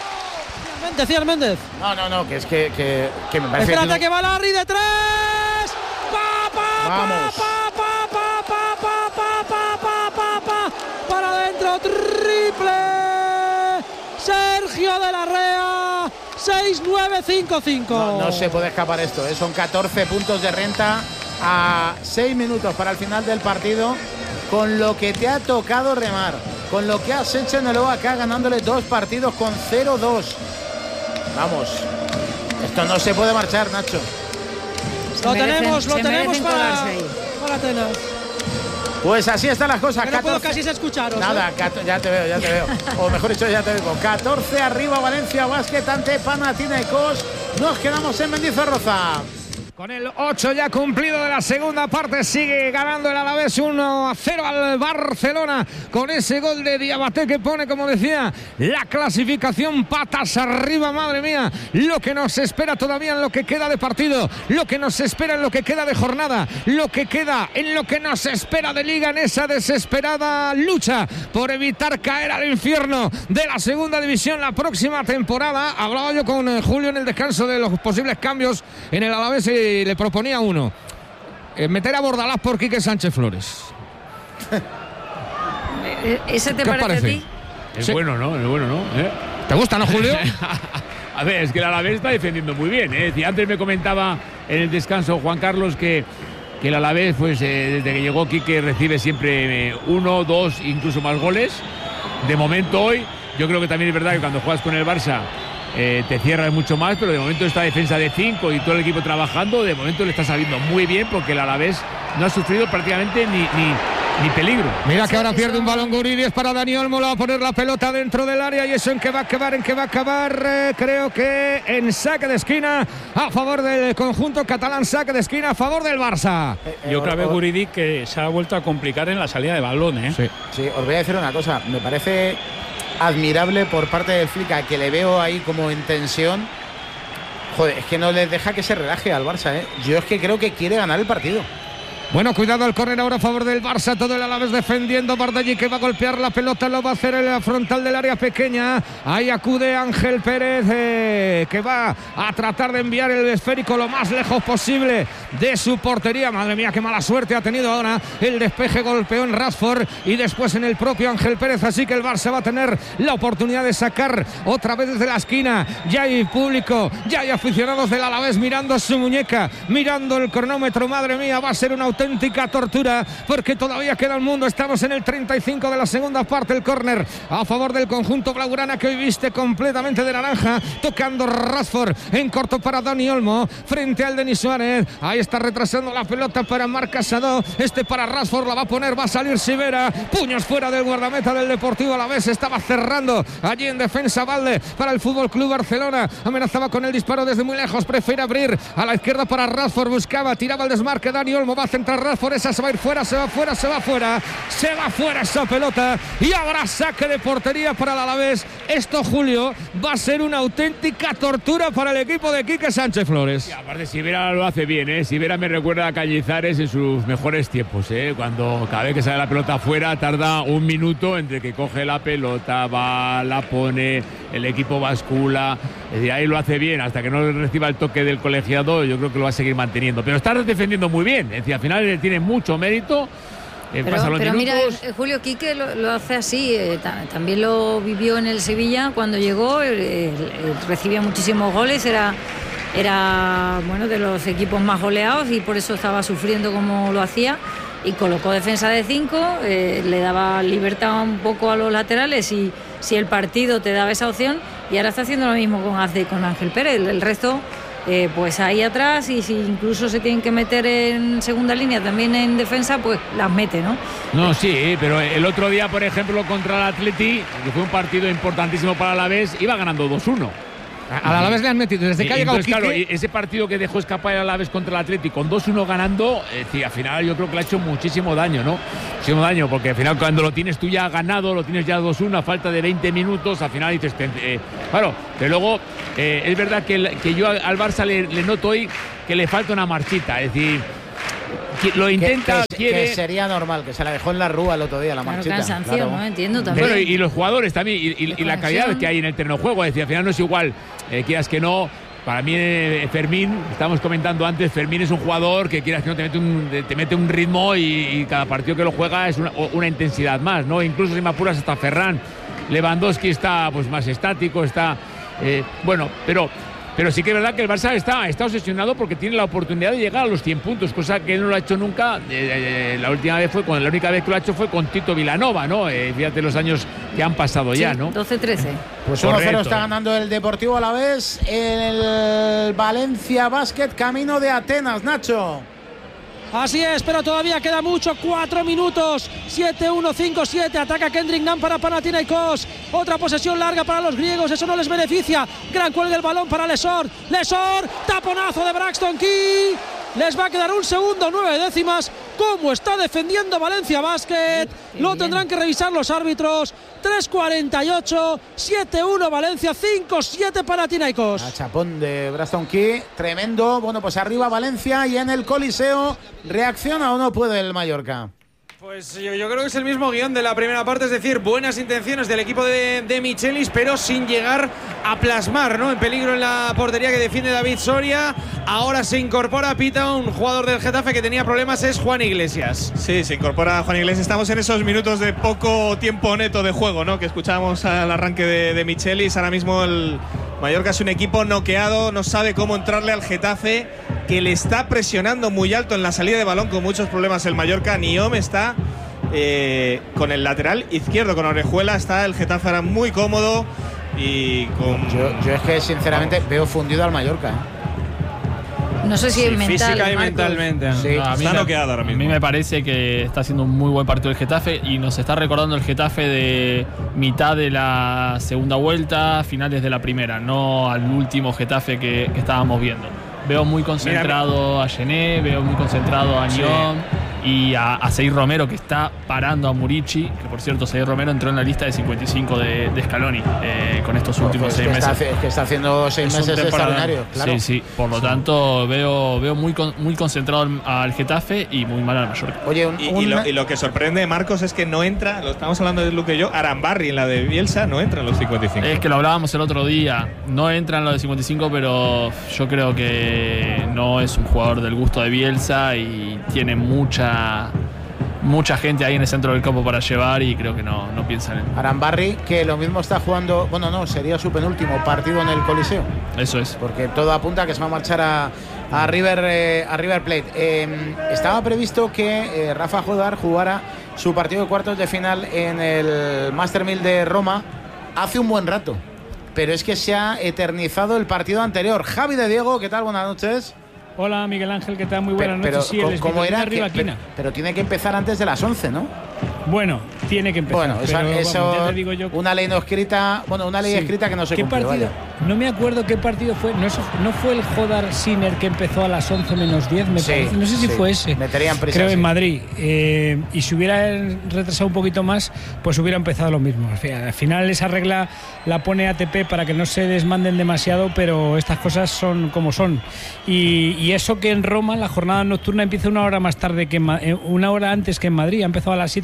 Decía Méndez. No, no, no, que es que, que, que me parece Espérate que, que va Larry de tres. Pa, pa, Vamos. pa, pa, pa, pa, pa, pa, pa, pa, pa, pa. Para adentro, triple. Sergio de la Rea. seis nueve cinco cinco. no, no se puede escapar esto, ¿eh? Son catorce puntos de renta a seis minutos para el final del partido, con lo que te ha tocado remar, con lo que has hecho en el O A K, ganándole dos partidos con cero dos. Vamos, esto no se puede marchar, Nacho. Lo merecen- tenemos, lo se tenemos merecen para, colarse ahí. para Atenas. Pues así están las cosas. Que no puedo catorce casi se escucharos. Nada, ¿eh? cato- ya te veo, ya te veo. O mejor dicho, ya te veo. catorce arriba Valencia Basket ante Panathinaikos. Nos quedamos en Mendizorroza. Con el ocho ya cumplido de la segunda parte, sigue ganando el Alavés uno a cero al Barcelona con ese gol de Diabaté que pone, como decía, la clasificación patas arriba. Madre mía, lo que nos espera todavía en lo que queda de partido, lo que nos espera en lo que queda de jornada, lo que queda en lo que nos espera de liga, en esa desesperada lucha por evitar caer al infierno de la segunda división la próxima temporada. Hablaba yo con eh, Julio en el descanso de los posibles cambios en el Alavés y le proponía uno, eh, meter a Bordalás por Quique Sánchez Flores. ¿Ese te ¿Qué os parece a parece? ti? Es Sí. bueno, ¿no? Es bueno, ¿no? ¿Eh? ¿Te gusta, no, Julio? A ver, es que el Alavés está defendiendo muy bien, ¿eh? Y antes me comentaba en el descanso Juan Carlos que, que el Alavés, pues eh, desde que llegó Quique, recibe siempre eh, uno, dos, incluso más goles. De momento hoy, yo creo que también es verdad que cuando juegas con el Barça Eh, te cierras mucho más, pero de momento esta defensa de cinco y todo el equipo trabajando, de momento le está saliendo muy bien, porque el Alavés no ha sufrido prácticamente ni, ni, ni peligro. Mira que ahora pierde un balón Guridi, es para Dani Olmo, le va a poner la pelota dentro del área, y eso en que va a acabar, en que va a acabar, eh, creo que en saque de esquina a favor del conjunto catalán, saque de esquina a favor del Barça. Yo creo que Guridi que se ha vuelto a complicar en la salida de balón, ¿eh? Sí. Sí, os voy a decir una cosa, me parece admirable por parte del Flica, que le veo ahí como en tensión. Joder, es que no les deja que se relaje al Barça, ¿eh? Yo es que creo que quiere ganar el partido. Bueno, cuidado al córner ahora a favor del Barça, todo el Alavés defendiendo. Bardellí que va a golpear la pelota, lo va a hacer en la frontal del área pequeña. Ahí acude Ángel Pérez, eh, que va a tratar de enviar el esférico lo más lejos posible de su portería. Madre mía, qué mala suerte ha tenido ahora. El despeje golpeó en Rashford y después en el propio Ángel Pérez, así que el Barça va a tener la oportunidad de sacar otra vez desde la esquina. Ya hay público, ya hay aficionados del Alavés mirando su muñeca, mirando el cronómetro. Madre mía, va a ser una auténtica tortura, porque todavía queda el mundo. Estamos en el treinta y cinco de la segunda parte. El córner a favor del conjunto blaugrana, que hoy viste completamente de naranja, tocando Rashford en corto para Dani Olmo frente al Denis Suárez. Ahí está retrasando la pelota para Marc Casado, este para Rashford, la va a poner, va a salir Sivera, puños fuera del guardameta del Deportivo Alavés. Estaba cerrando allí en defensa Valde para el Fútbol Club Barcelona, amenazaba con el disparo desde muy lejos, prefiere abrir a la izquierda para Rashford, buscaba, tiraba el desmarque Dani Olmo, va a centrar Rashford, esa se va a ir fuera, se va fuera, se va fuera, se va fuera esa pelota, y ahora saque de portería para el Alavés. Esto, Julio, va a ser una auténtica tortura para el equipo de Quique Sánchez Flores. Y aparte, Sivera lo hace bien, ¿eh? Sivera me recuerda a Cañizares en sus mejores tiempos, ¿eh? Cuando cada vez que sale la pelota afuera tarda un minuto entre que coge la pelota, va, la pone, el equipo bascula. Es decir, ahí lo hace bien, hasta que no reciba el toque del colegiado, yo creo que lo va a seguir manteniendo. Pero está defendiendo muy bien, es decir, al final tiene mucho mérito Eh, pero pasan los pero minutos. mira, eh, Julio Quique lo, lo hace así, eh, ta- también lo vivió en el Sevilla cuando llegó, eh, eh, recibía muchísimos goles, era, era bueno, de los equipos más goleados y por eso estaba sufriendo como lo hacía. Y colocó defensa de cinco, eh, le daba libertad un poco a los laterales y si el partido te daba esa opción, y ahora está haciendo lo mismo con Azde y con Ángel Pérez. El, el resto, eh, pues ahí atrás, y si incluso se tienen que meter en segunda línea también en defensa, pues las mete, ¿no? No, sí, pero el otro día, por ejemplo, contra el Atleti, que fue un partido importantísimo para el Alavés, iba ganando dos uno. Al Alavés le han metido desde que ha llegado Entonces, claro, Quique. ese partido que dejó escapar el Alavés contra el Atleti con dos uno ganando, es decir, al final yo creo que le ha hecho muchísimo daño, ¿no? Muchísimo daño, porque al final cuando lo tienes tú ya ganado, lo tienes ya dos uno a falta de veinte minutos, al final dices, eh, claro, pero luego eh, es verdad que, el, que yo al, al Barça le, le noto hoy que le falta una marchita, es decir, que lo intenta, que, que, quiere. que sería normal, que se la dejó en la rúa el otro día, la Claro, marchita. cansancio, claro. ¿no? Entiendo también. Bueno, y, y los jugadores también, y, y- y la calidad que hay en el terreno de juego, es decir, al final no es igual, eh, quieras que no. Para mí, eh, Fermín, estábamos comentando antes, Fermín es un jugador que quieras que no te mete un, te mete un ritmo y, y cada partido que lo juega es una, una intensidad más, ¿no? Incluso si me apuras hasta Ferran. Lewandowski está pues más estático, está. Eh, bueno, pero. Pero sí que es verdad que el Barça está, está obsesionado porque tiene la oportunidad de llegar a los cien puntos, cosa que no lo ha hecho nunca. Eh, eh, la última vez fue con, la única vez que lo ha hecho fue con Tito Vilanova, ¿no? Eh, fíjate los años que han pasado ya, ¿no? doce trece. Pues uno cero Correcto. está ganando el Deportivo Alavés, el Valencia Basket, camino de Atenas, Nacho. Así es, pero todavía queda mucho, cuatro minutos, siete uno, cinco siete, ataca Kendrick Nunn para Panathinaikos, otra posesión larga para los griegos, eso no les beneficia, gran cuelgue el balón para Lesor, Lesor, taponazo de Braxton Key, les va a quedar un segundo, nueve décimas, cómo está defendiendo Valencia Basket, lo tendrán que revisar los árbitros, tres cuarenta y ocho, siete uno Valencia, cinco siete Panathinaikos. A chapón de Braxton Key, tremendo. Bueno, pues arriba Valencia y en el Coliseo, ¿reacciona o no puede el Mallorca? Pues yo, yo creo que es el mismo guión de la primera parte, es decir, buenas intenciones del equipo de, de Michelis, pero sin llegar a plasmar, ¿no? En peligro en la portería que defiende David Soria. Ahora se incorpora Pita, un jugador del Getafe que tenía problemas, es Juan Iglesias. Sí, se incorpora Juan Iglesias. Estamos en esos minutos de poco tiempo neto de juego, ¿no? Que escuchábamos al arranque de, de Michelis. Ahora mismo el Mallorca es un equipo noqueado, no sabe cómo entrarle al Getafe, que le está presionando muy alto en la salida de balón con muchos problemas el Mallorca. Niom está eh, con el lateral izquierdo, con Orejuela. Está el Getafe ahora muy cómodo y con... Yo, yo es que sinceramente veo fundido al Mallorca. ¿eh? No sé si Sí, es mental. física y Marcos. mentalmente. Sí. No, a mí Está me- noqueado ahora A mismo. mí me parece que está haciendo un muy buen partido el Getafe y nos está recordando el Getafe de mitad de la segunda vuelta, finales de la primera, no al último Getafe que, que estábamos viendo. Veo muy concentrado a Gené, veo muy concentrado a Sí. Niom y a, a Seir Romero, que está parando a Murici, que por cierto Seir Romero entró en la lista de cincuenta y cinco de, de Scaloni eh, con estos últimos Es seis que, está, meses. haci- es que está haciendo seis Es un meses temporadón. extraordinarios, claro. Sí, sí. Por lo tanto, veo, veo muy, con- muy concentrado al, al Getafe y muy mal al Mallorca. Oye, un, Y, y un- lo, y lo que sorprende, Marcos, es que no entra, lo estamos hablando de Luque y yo, Arambarri en la de Bielsa no entra en los cincuenta y cinco. Es que lo hablábamos el otro día. No entra en lo de cincuenta y cinco, pero yo creo que no es un jugador del gusto de Bielsa y tiene mucha mucha gente ahí en el centro del campo para llevar y creo que no, no piensa en él. Arambarri, que lo mismo está jugando, bueno, no, sería su penúltimo partido en el Coliseo, Eso es. porque todo apunta a que se va a marchar a, a River eh, a River Plate. Eh, estaba previsto que eh, Rafa Jodar jugara su partido de cuartos de final en el Master mil de Roma hace un buen rato, pero es que se ha eternizado el partido anterior. Javi de Diego, ¿qué tal? Buenas noches. Hola Miguel Ángel, ¿qué tal? Muy buenas Pero, noches. Sí, pero el ¿cómo era? Esbirro Que- de Rivaquina. pero, pero tiene que empezar antes de las once, ¿no? Bueno, tiene que empezar. Bueno, eso, pero, eso vamos, ya te digo yo. una ley no escrita, bueno, una ley Sí. escrita que no se ¿Qué cumple, partido? vaya. No me acuerdo qué partido fue. No, sé- no fue el Jodar Sinner que empezó a las once menos diez, me Sí, parece. No sé si sí. fue ese. Meterían prisa, Creo sí. en Madrid. Eh, y si hubiera retrasado un poquito más, pues hubiera empezado lo mismo. Al final, al final esa regla la pone A T P para que no se desmanden demasiado, pero estas cosas son como son. Y, y eso que en Roma la jornada nocturna empieza una hora más tarde que en Ma- eh, una hora antes que en Madrid. Ha empezado a las siete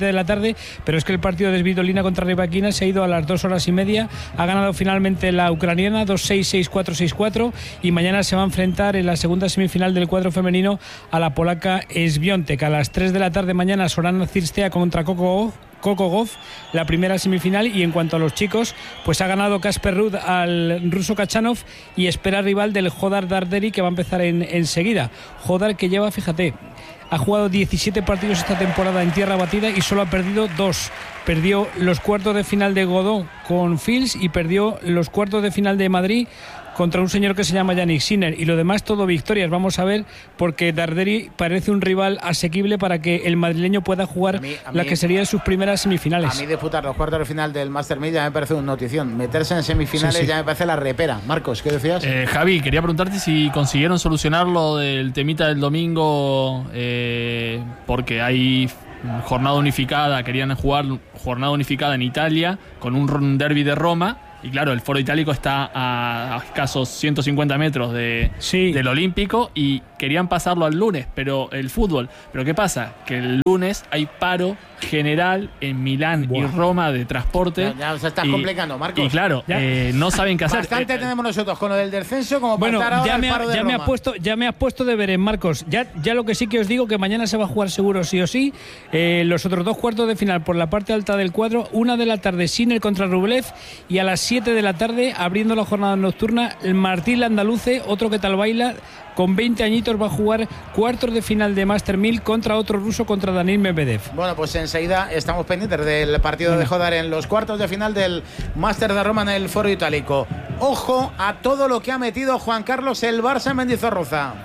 siete de la tarde, pero es que el partido de Svitolina contra Rybakina se ha ido a las dos horas y media. Ha ganado finalmente la ucraniana dos seis, seis cuatro, seis cuatro y mañana se va a enfrentar en la segunda semifinal del cuadro femenino a la polaca Swiatek. A las tres de la tarde mañana Sorana Cirstea contra Coco Coco Gauff, la primera semifinal. Y en cuanto a los chicos, pues ha ganado Casper Ruud al ruso Kachanov y espera rival del Jodar Darderi, que va a empezar en, enseguida. Jodar, que lleva, fíjate, ha jugado diecisiete partidos esta temporada en tierra batida y solo ha perdido dos. Perdió los cuartos de final de Godó con Fils y perdió los cuartos de final de Madrid contra un señor que se llama Yannick Sinner, y lo demás todo victorias. Vamos a ver, porque Darderi parece un rival asequible para que el madrileño pueda jugar a mí, a mí, la que serían sus primeras semifinales. A mí disputar los cuartos de final del Master mil ya me parece una notición. Meterse en semifinales sí, sí. ya me parece la repera. Marcos, ¿qué decías? Eh, Javi, quería preguntarte si consiguieron solucionar lo del temita del domingo, eh, porque hay jornada unificada, querían jugar jornada unificada en Italia con un derbi de Roma. Y claro, el Foro Itálico está a, a escasos ciento cincuenta metros de, sí. del Olímpico y querían pasarlo al lunes, pero el fútbol. Pero ¿qué pasa? Que el lunes hay paro general en Milán Buah. y Roma de transporte. Ya, ya se está complicando, Marcos. Y claro, eh, no saben qué hacer. Bastante eh, tenemos nosotros con lo del descenso como bueno, para estar ahora ya me, el paro ha, de ya Roma. me ha puesto, ya me has puesto deberes, Marcos. Ya, ya lo que sí que os digo, que mañana se va a jugar seguro sí o sí. Eh, los otros dos cuartos de final por la parte alta del cuadro, una de la tarde Sinner contra Rublev y a las siete de la tarde, abriendo la jornada nocturna, el Martín Landaluce, otro que tal baila, con veinte añitos, va a jugar cuartos de final de Master mil contra otro ruso, contra Daniil Medvedev. Bueno, pues enseguida estamos pendientes del partido de Jodar en los cuartos de final del Master de Roma en el Foro Itálico. Ojo a todo lo que ha metido Juan Carlos el Barça en Mendizorroza.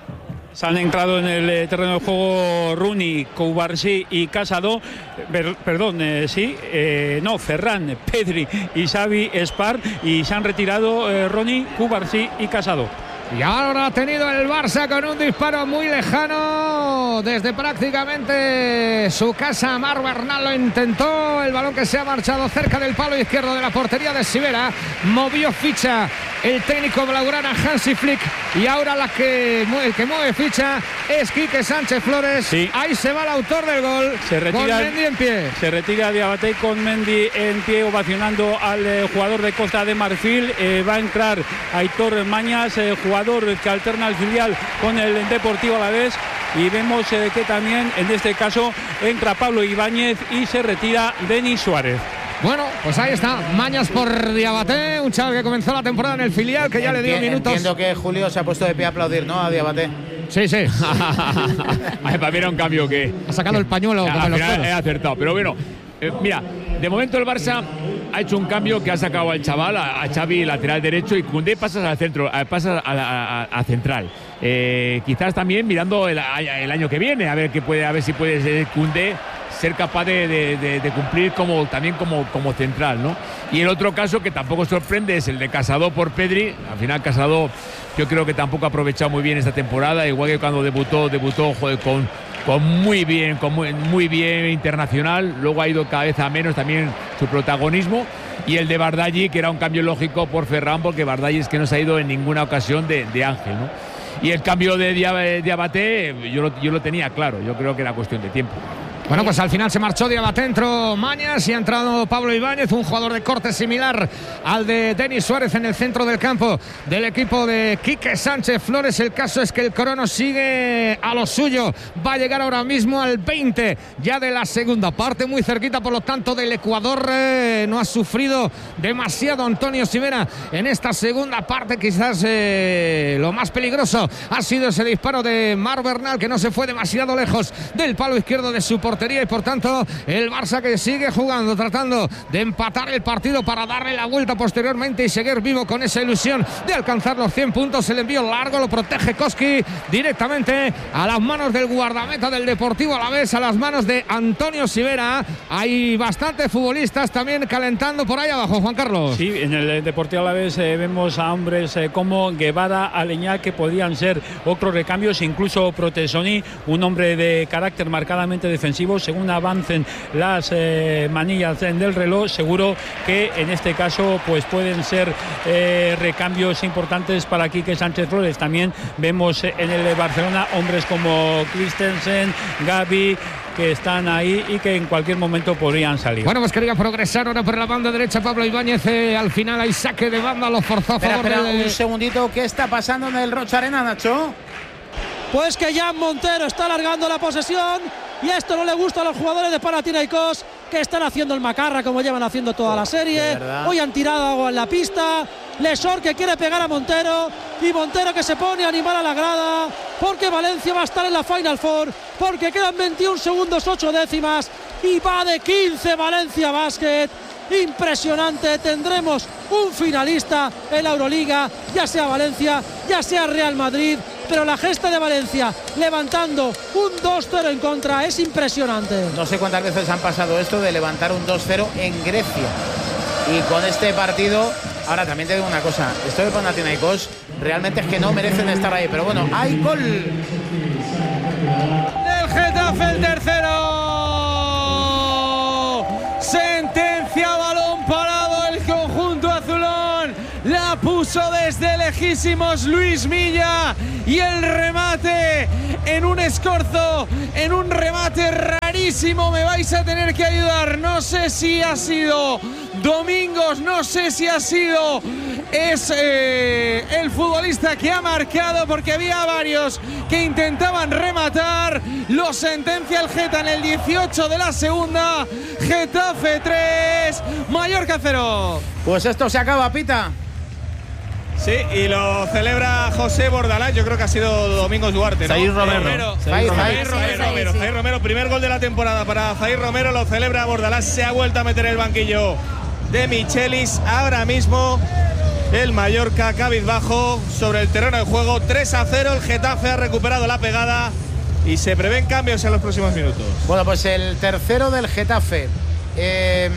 Se han entrado en el terreno de juego Rooney, Cubarsí y Casado. Per, perdón, eh, sí, eh, no, Ferran, Pedri y Xavi Espar. Y se han retirado eh, Rooney, Cubarsí y Casado. Y ahora ha tenido el Barça con un disparo muy lejano desde prácticamente su casa. Mar Bernal lo intentó, el balón que se ha marchado cerca del palo izquierdo de la portería de Sivera. Movió ficha el técnico blaugrana Hansi Flick y ahora la que, el que mueve ficha es Quique Sánchez Flores. Sí. Ahí se va el autor del gol, se retira, con Mendy en pie. Se retira Diabaté con Mendy en pie, ovacionando al eh, jugador de Costa de Marfil. Eh, va a entrar Aitor Mañas, eh, jugador que alterna el filial con el Deportivo Alavés, y vemos eh, que también en este caso entra Pablo Ibáñez y se retira Denis Suárez. Bueno, pues ahí está, Mañas por Diabaté, un chaval que comenzó la temporada en el filial, que ya Enti- le dio minutos. Entiendo que Julio se ha puesto de pie a aplaudir, ¿no? A Diabaté. Sí, sí. Para mí era un cambio que... Ha sacado el pañuelo. Al como final los he acertado, pero bueno, eh, mira, de momento el Barça ha hecho un cambio que ha sacado al chaval, a, a Xavi, lateral derecho, y Koundé pasas al centro, a, pasas a, a, a, a central. Eh, quizás también mirando el, el año que viene, a ver qué puede, a ver si puede ser Koundé ser capaz de, de, de, de cumplir como también como, como central, ¿no? Y el otro caso que tampoco sorprende es el de Casado por Pedri. Al final Casado yo creo que tampoco ha aprovechado muy bien esta temporada, igual que cuando debutó, debutó joder, con, con muy bien, con muy, muy bien internacional, luego ha ido cada vez a menos también su protagonismo. Y el de Bardaghi, que era un cambio lógico por Ferran, porque Bardaghi es que no se ha ido en ninguna ocasión de, de Ángel, ¿no? Y el cambio de Diabaté, yo lo, yo lo tenía claro, yo creo que era cuestión de tiempo. Bueno, pues al final se marchó Diabaté, entró Mañas y ha entrado Pablo Ibáñez, un jugador de corte similar al de Denis Suárez en el centro del campo del equipo de Quique Sánchez Flores. El caso es que el crono sigue a lo suyo, va a llegar ahora mismo al veinte ya de la segunda parte, muy cerquita por lo tanto del Ecuador. Eh, no ha sufrido demasiado Antonio Sivera en esta segunda parte, quizás eh, lo más peligroso ha sido ese disparo de Mar Bernal, que no se fue demasiado lejos del palo izquierdo de su portería. Y por tanto el Barça que sigue jugando, tratando de empatar el partido para darle la vuelta posteriormente y seguir vivo con esa ilusión de alcanzar los cien puntos. El envío largo lo protege Koski directamente a las manos del guardameta del Deportivo Alavés, a las manos de Antonio Sivera. Hay bastantes futbolistas también calentando por ahí abajo, Juan Carlos. Sí, en el Deportivo Alavés eh, vemos a hombres eh, como Guevara, Aleñá, que podían ser otros recambios, incluso Protesoni, un hombre de carácter marcadamente defensivo. Según avancen las eh, manillas del reloj, seguro que en este caso pues pueden ser eh, recambios importantes para Quique Sánchez Flores. También vemos en el Barcelona hombres como Christensen, Gavi, que están ahí y que en cualquier momento podrían salir. Bueno, pues quería progresar ahora por la banda derecha Pablo Ibáñez. Eh, al final hay saque de banda, lo forzó a Espera, favor espera, de... un segundito. ¿Qué está pasando en el Rocha Arena, Nacho? Pues que Jan Montero está alargando la posesión y esto no le gusta a los jugadores de Panathinaikos, que están haciendo el macarra como llevan haciendo toda la serie. Hoy han tirado agua en la pista. Lesor que quiere pegar a Montero y Montero que se pone a animar a la grada, porque Valencia va a estar en la Final Four, porque quedan veintiún segundos ocho décimas y va de quince Valencia Basket. Impresionante, tendremos un finalista en la Euroliga, ya sea Valencia, ya sea Real Madrid, pero la gesta de Valencia levantando un dos cero en contra es impresionante. No sé cuántas veces han pasado esto de levantar un dos cero en Grecia. Y con este partido, ahora también te digo una cosa, esto de Panathinaikos realmente es que no merecen estar ahí, pero bueno, hay gol del Getafe, el tercero. Sentencia, balón parado, el conjunto azulón la puso desde lejísimos Luis Milla y el remate en un escorzo, en un remate rarísimo. Me vais a tener que ayudar, no sé si ha sido Domingos, no sé si ha sido es eh, el futbolista que ha marcado, porque había varios que intentaban rematar. Lo sentencia el Geta en el dieciocho de la segunda. Getafe tres, Mallorca cero. Pues esto se acaba, Pita. Sí, y lo celebra José Bordalás. Yo creo que ha sido Domingos Duarte, ¿no? Zair Romero. Romero. Zair Zair Romero. Romero. Romero. Zair Romero, primer gol de la temporada para Zair Romero. Lo celebra Bordalás. Se ha vuelto a meter el banquillo de Michelis. Ahora mismo el Mallorca cabizbajo sobre el terreno de juego. tres a cero. El Getafe ha recuperado la pegada y se prevén cambios en los próximos minutos. Bueno, pues el tercero del Getafe. Eh,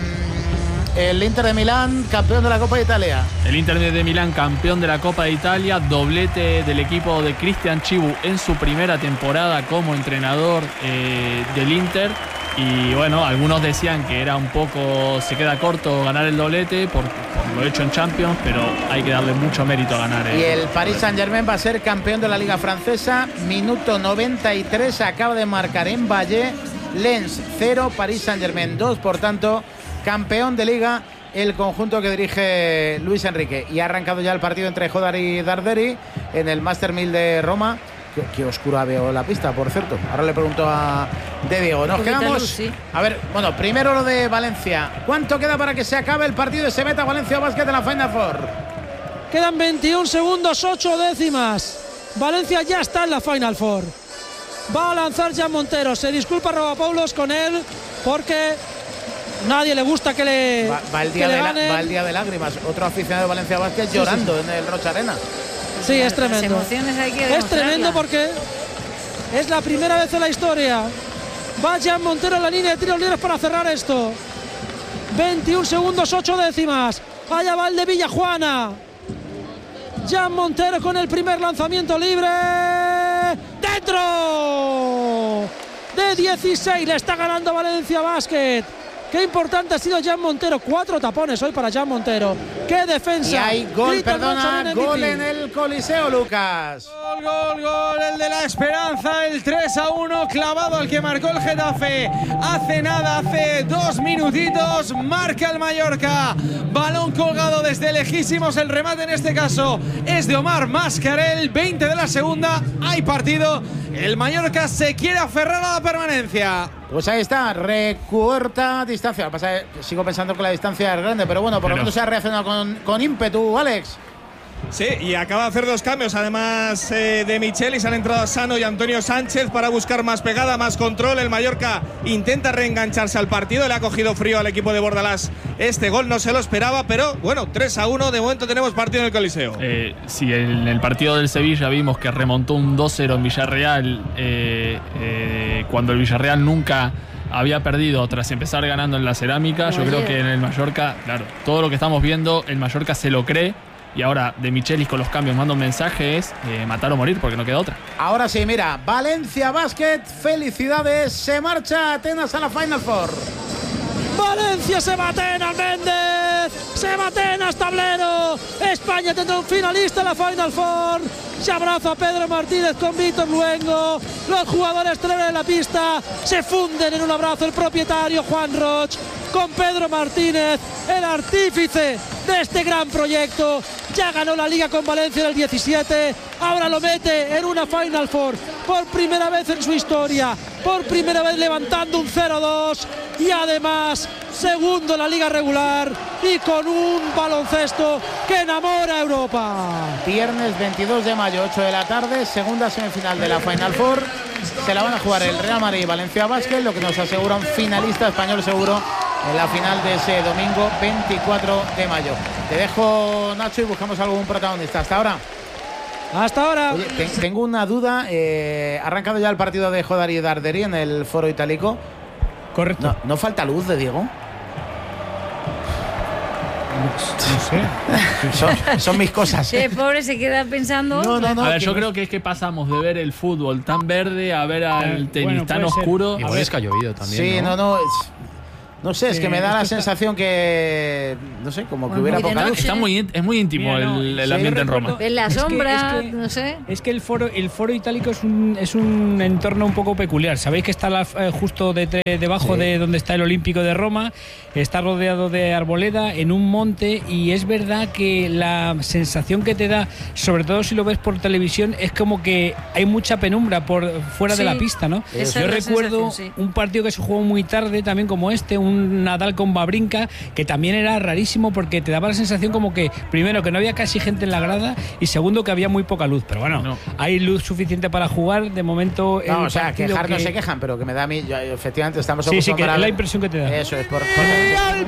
el Inter de Milán, campeón de la Copa de Italia. El Inter de Milán, campeón de la Copa de Italia, doblete del equipo de Cristian Chivu en su primera temporada como entrenador eh, del Inter. Y bueno, algunos decían que era un poco, se queda corto ganar el doblete por, por lo hecho en Champions, pero hay que darle mucho mérito a ganar. Y el Paris Saint-Germain va a ser campeón de la Liga Francesa. Minuto noventa y tres, acaba de marcar en Valle. Lens cero, Paris Saint-Germain dos, por tanto, campeón de Liga el conjunto que dirige Luis Enrique. Y ha arrancado ya el partido entre Jodar y Darderi en el Master mil de Roma. Qué, qué oscura veo la pista, por cierto. Ahora le pregunto a De Diego. Nos quedamos. Luz, sí. A ver, bueno, primero lo de Valencia. ¿Cuánto queda para que se acabe el partido y se meta Valencia Basket en la Final Four? Quedan veintiún segundos, ocho décimas. Valencia ya está en la Final Four. Va a lanzar Jan Montero. Se disculpa Rovapoulos con él porque nadie le gusta que le, va, va, el día que de le la, ganen. va el día de lágrimas. Otro aficionado de Valencia Basket sí, llorando sí. en el Rocha Arena. Sí, es tremendo. Las emociones hay que es tremendo porque es la primera vez en la historia. Va Jan Montero en la línea de tiros libres para cerrar esto. veintiún segundos, ocho décimas. Allá va el de Villajuana. Jan Montero con el primer lanzamiento libre. ¡Dentro! De dieciséis le está ganando Valencia Basket. Qué importante ha sido Jan Montero. Cuatro tapones hoy para Jan Montero. Qué defensa. Y hay gol, Grita perdona, el gol en el Coliseo, Lucas. Gol, gol, gol, el de la esperanza, el tres a uno clavado al que marcó el Getafe. Hace nada, hace dos minutitos, marca el Mallorca. Balón colgado desde lejísimos, el remate en este caso es de Omar Mascarell. veinte de la segunda, hay partido. El Mallorca se quiere aferrar a la permanencia. Pues ahí está, recorta distancia. Lo que pasa es que sigo pensando que la distancia es grande, pero bueno, por lo menos se ha reaccionado con, con ímpetu, Alex. Sí, y acaba de hacer dos cambios, además eh, de Michelis. Han entrado Sano y Antonio Sánchez para buscar más pegada, más control. El Mallorca intenta reengancharse al partido. Le ha cogido frío al equipo de Bordalás. Este gol no se lo esperaba, pero bueno, tres a uno. De momento tenemos partido en el Coliseo. Eh, sí, en el partido del Sevilla vimos que remontó un dos cero en Villarreal, eh, eh, cuando el Villarreal nunca había perdido tras empezar ganando en la Cerámica. Yo creo que en el Mallorca, claro, todo lo que estamos viendo, el Mallorca se lo cree. Y ahora de Michelis con los cambios manda un mensaje, es eh, matar o morir, porque no queda otra. Ahora sí, mira, Valencia Basket, felicidades, se marcha Atenas a la Final Four. Valencia se va a Atenas, Méndez. Se baten a tablero. España tendrá un finalista en la Final Four. Se abraza Pedro Martínez con Víctor Luengo. Los jugadores exteriores de la pista se funden en un abrazo. El propietario Juan Roch con Pedro Martínez, el artífice de este gran proyecto. Ya ganó la Liga con Valencia en el diecisiete. Ahora lo mete en una Final Four por primera vez en su historia. Por primera vez levantando un cero dos. Y además segundo en la Liga regular y con un baloncesto que enamora a Europa. Viernes veintidós de mayo, ocho de la tarde, segunda semifinal de la Final Four. Se la van a jugar el Real Madrid y Valencia Basket, lo que nos asegura un finalista español seguro en la final de ese domingo veinticuatro de mayo. Te dejo, Nacho, y buscamos algún protagonista. Hasta ahora. Hasta ahora. Oye, te, tengo una duda. Eh, ¿Ha arrancado ya el partido de Jodar y Darderi en el Foro Itálico? Correcto. No, ¿no falta luz de Diego? No sé. son, son mis cosas. Sí, pobre se queda pensando. No, no, no. A ver, yo creo que es que pasamos de ver el fútbol tan verde a ver al tenis bueno, tan puede ser. oscuro. Igual es que ha llovido también. Sí, no, no. Es, no sé, es que Eh, me da la esto está- sensación que. No sé, como que Bueno, hubiera muy de poca noche. luz. Está muy, ínt- es muy íntimo Mira, no, el, el sí, ambiente en recuerdo- Roma. Ves la Es que- sombra, es que- no sé. Es que el foro, el foro itálico es un, es un entorno un poco peculiar. Sabéis que está la- eh, justo de- debajo Sí. de donde está el Olímpico de Roma, está rodeado de arboleda en un monte, y es verdad que la sensación que te da, sobre todo si lo ves por televisión, es como que hay mucha penumbra por fuera de Sí, la pista, ¿no? esa Yo es la recuerdo sensación, sí. un partido que se jugó muy tarde, también como este, un Nadal con Babrinka, que también era rarísimo porque te daba la sensación como que, primero, que no había casi gente en la grada, y segundo, que había muy poca luz. Pero bueno, No. hay luz suficiente para jugar. De momento, el No, o sea, partido quejar no que- se quejan, pero que me da a mí. Yo, efectivamente, estamos Sí, sí, que acostumbrados. es la impresión que te da. Eso es por. ¡Y al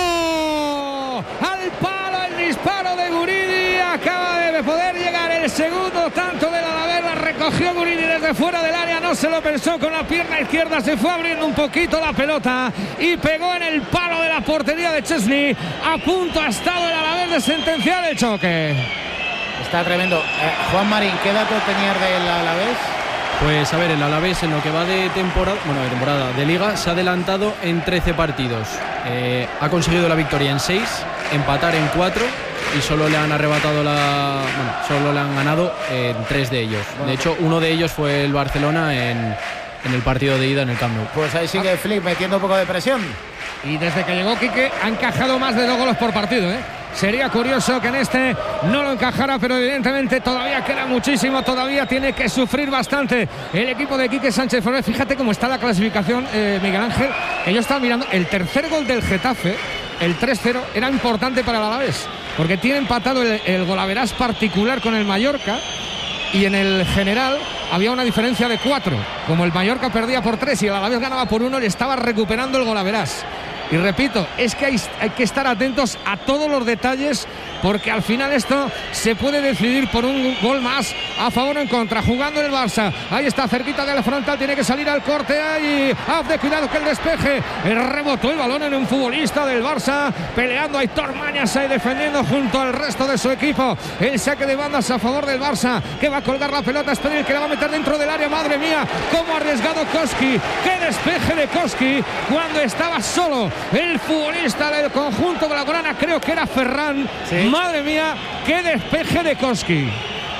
palo! ¡Al palo el disparo de Guridi! Acaba de poder llegar el segundo tanto del Alavés. La recogió Guridi desde fuera del área. No se lo pensó, con la pierna izquierda se fue abriendo un poquito la pelota y pegó en el palo de la portería de Chesney. A punto ha estado el Alavés de sentenciar el choque. Está tremendo. Eh, Juan Marín, ¿qué dato tenías del Alavés? Pues a ver, el Alavés en lo que va de temporada, bueno, de temporada, de liga, se ha adelantado en trece partidos. Eh, ha conseguido la victoria en seis, empatar en cuatro y solo le han arrebatado la, bueno, solo le han ganado en tres de ellos. De hecho, uno de ellos fue el Barcelona en, en el partido de ida en el Camp Nou. Pues ahí sigue Flick metiendo un poco de presión. Y desde que llegó Quique ha encajado más de dos goles por partido, ¿eh? Sería curioso que en este no lo encajara, pero evidentemente todavía queda muchísimo, todavía tiene que sufrir bastante el equipo de Quique Sánchez Flores. Fíjate cómo está la clasificación, eh, Miguel Ángel, que yo estaba mirando. El tercer gol del Getafe, el tres cero, era importante para el Alavés, porque tiene empatado el, el golaverás particular con el Mallorca, y en el general había una diferencia de cuatro. Como el Mallorca perdía por tres y el Alavés ganaba por uno, le estaba recuperando el golaverás. Y repito, es que hay, hay que estar atentos a todos los detalles, porque al final esto se puede decidir por un gol más a favor o en contra. Jugando el Barça, ahí está cerquita de la frontal, tiene que salir al corte, ahí, haz de cuidado que el despeje, el rebotó el balón en un futbolista del Barça, peleando a Aitor Mañas ahí defendiendo junto al resto de su equipo. El saque de bandas a favor del Barça, que va a colgar la pelota, es Pedri, que la va a meter dentro del área. Madre mía, cómo ha arriesgado Koski, qué despeje de Koski cuando estaba solo el futbolista del conjunto blaugrana, creo que era Ferran. Sí. Madre mía, qué despeje de Koski.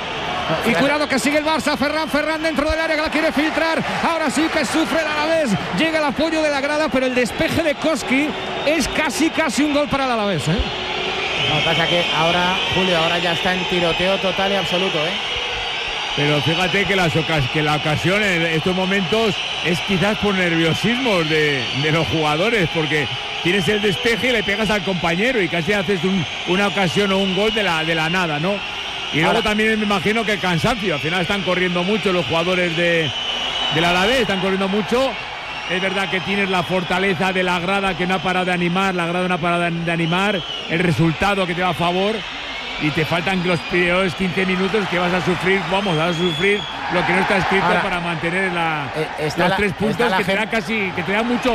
Y cuidado que sigue el Barça, Ferran, Ferran dentro del área, que la quiere filtrar. Ahora sí que sufre el Alavés, llega el apoyo de la grada, pero el despeje de Koski es casi, casi un gol para el Alavés, ¿eh? Lo que pasa que ahora, Julio, ahora ya está en tiroteo total y absoluto, ¿eh? Pero fíjate que, las ocas que la ocasión en estos momentos es quizás por nerviosismo de, de los jugadores, porque tienes el despeje y le pegas al compañero y casi haces un, una ocasión o un gol de la, de la nada, ¿no? Y luego Ahora, también me imagino que el cansancio, al final están corriendo mucho los jugadores de, del Alavés, están corriendo mucho. Es verdad que tienes la fortaleza de la grada, que no ha parado de animar, la grada no ha parado de animar, el resultado que te va a favor, y te faltan los primeros quince minutos que vas a sufrir, vamos, vas a sufrir lo que no está escrito. Ahora, para mantener la, eh, los la, tres puntos que te, da casi, que te da muchos,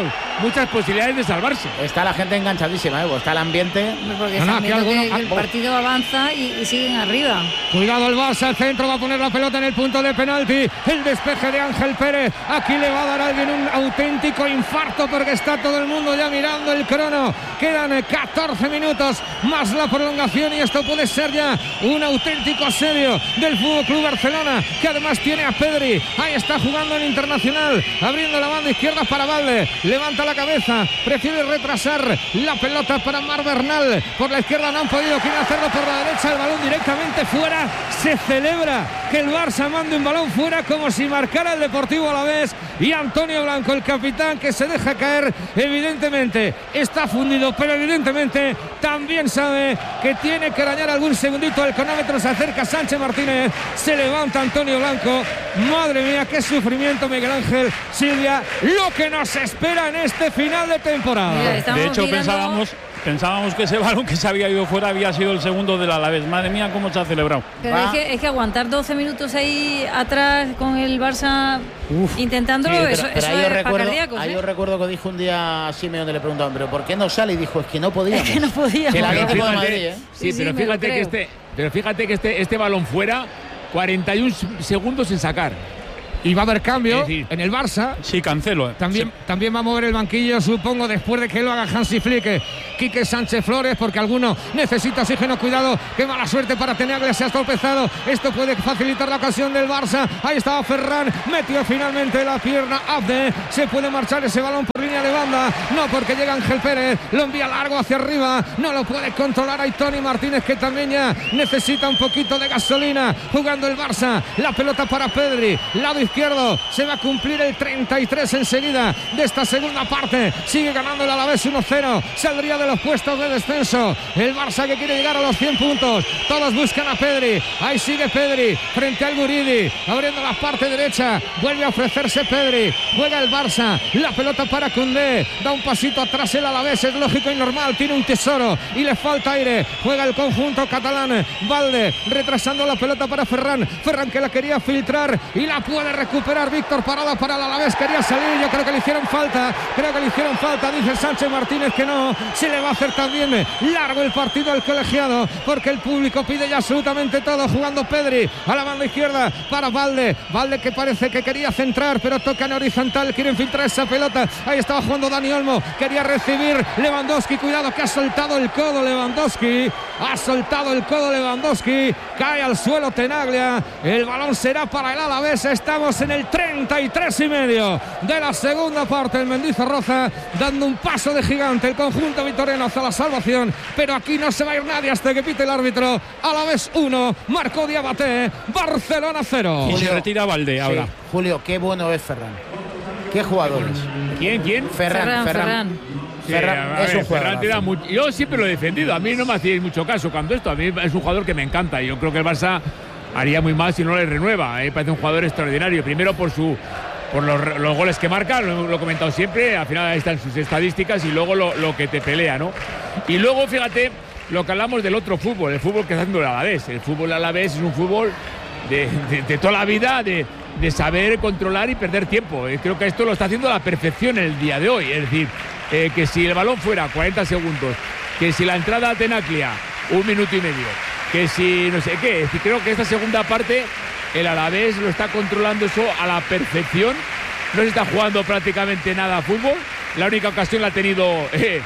muchas posibilidades de salvarse. Está la gente enganchadísima, ¿eh? Está el ambiente. Porque No, no, están aquí viendo alguno- que el partido avanza y, y siguen arriba. Cuidado el Barça, el centro va a poner la pelota en el punto de penalti. El despeje de Ángel Pérez. Aquí le va a dar a alguien un auténtico infarto porque está todo el mundo ya mirando el crono. Quedan catorce minutos más la prolongación y esto puede ser ya un auténtico asedio del Fútbol Club Barcelona, que además tiene a Pedri. Ahí está jugando el Internacional, abriendo la banda izquierda para Valde. Levanta la cabeza, prefiere retrasar la pelota para Mar Bernal. Por la izquierda no han podido, quieren hacerlo por la derecha. El balón directamente fuera. Se celebra que el Barça mande un balón fuera como si marcara el Deportivo Alavés. Y Antonio Blanco, el capitán, que se deja caer, evidentemente está fundido, pero evidentemente también sabe que tiene que dañar algún segundito. El cronómetro se acerca Sánchez Martínez, se levanta Antonio Blanco. Madre mía, qué sufrimiento, Miguel Ángel, Silvia, lo que nos espera en este final de temporada. Mira, estamos De hecho, mirando- pensábamos, pensábamos que ese balón que se había ido fuera había sido el segundo del Alavés. Madre mía, cómo se ha celebrado. Pero es que, es que aguantar doce minutos ahí atrás con el Barça intentándolo, Sí, pero- eso, pero eso ahí es yo para recuerdo, cardíacos, ahí ¿eh? yo recuerdo que dijo un día a Simeone, le preguntaban, ¿pero por qué no sale? Y dijo, es que no podíamos. Es que no podíamos. Que el Pero Atlético de fíjate- Madrid, ¿eh? Sí, Sí, pero sí, me lo fíjate que creo. este, pero fíjate que este, este balón fuera, cuarenta y uno segundos en sacar. Y va a haber cambio Es decir, en el Barça. Sí, Cancelo. eh. También, también va a mover el banquillo, supongo, después de que lo haga Hansi Flick. Quique Sánchez Flores, porque alguno necesita oxígeno. Cuidado, qué mala suerte para Tenaglia, se ha tropezado. Esto puede facilitar la ocasión del Barça. Ahí estaba Ferran, metió finalmente la pierna Abde. Se puede marchar ese balón por línea de banda. No, porque llega Ángel Pérez, lo envía largo hacia arriba. No lo puede controlar ahí Tony Martínez, que también ya necesita un poquito de gasolina. Jugando el Barça, la pelota para Pedri, lado izquierdo. Se va a cumplir el treinta y tres enseguida de esta segunda parte. Sigue ganando el Alavés uno cero. Saldría de los puestos de descenso el Barça, que quiere llegar a los cien puntos. Todos buscan a Pedri. Ahí sigue Pedri frente al Guridi, abriendo la parte derecha. Vuelve a ofrecerse Pedri. Juega el Barça. La pelota para Koundé. Da un pasito atrás el Alavés. Es lógico y normal. Tiene un tesoro y le falta aire. Juega el conjunto catalán. Valde retrasando la pelota para Ferran. Ferran, que la quería filtrar y la puede recuperar Víctor Parada para el Alavés. Quería salir. Yo creo que le hicieron falta. Creo que le hicieron falta. Dice Sánchez Martínez que no. Se le va a hacer también largo el partido al colegiado, porque el público pide ya absolutamente todo. Jugando Pedri a la banda izquierda para Valde. Valde, que parece que quería centrar, pero toca en horizontal. Quieren filtrar esa pelota. Ahí estaba jugando Dani Olmo. Quería recibir Lewandowski. Cuidado, que ha soltado el codo Lewandowski. Ha soltado el codo Lewandowski. Cae al suelo Tenaglia. El balón será para el Alavés. Estamos en el treinta y tres y medio de la segunda parte. El Mendizorroza dando un paso de gigante. El conjunto vitoriano hacia la salvación, pero aquí no se va a ir nadie hasta que pite el árbitro. Alavés uno, marcó Diabaté, Barcelona cero. Y se retira Valde ahora. Sí, Julio, qué bueno es Ferran. Qué jugadores. ¿Quién? ¿Quién? Ferran, Ferran, Ferran. Ferran. Sí, Ferran a es ver, un jugador. Ferran tira mucho- Yo siempre lo he defendido. A mí no me hacéis mucho caso cuando esto. A mí es un jugador que me encanta. Yo creo que el Barça haría muy mal si no le renueva. Me parece un jugador extraordinario. Primero por su por los, los goles que marca, lo, lo he comentado siempre. Al final ahí están sus estadísticas y luego lo, lo que te pelea, ¿no? Y luego, fíjate, lo que hablamos del otro fútbol, el fútbol que está haciendo el Alavés. El fútbol Alavés es un fútbol de, de, de toda la vida, de, de saber controlar y perder tiempo. Y creo que esto lo está haciendo a la perfección el día de hoy. Es decir, eh, que si el balón fuera cuarenta segundos, que si la entrada a Tenaglia un minuto y medio, que si no sé qué. Es decir, creo que esta segunda parte el Alavés lo está controlando eso a la perfección. No se está jugando prácticamente nada a fútbol. La única ocasión la ha tenido eh,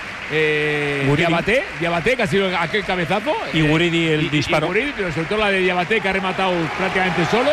eh, Diabaté, Diabaté, que ha sido aquel cabezazo. Y Guridi el y, disparo. Y Guridi, pero sobre todo la de Diabaté, que ha rematado prácticamente solo.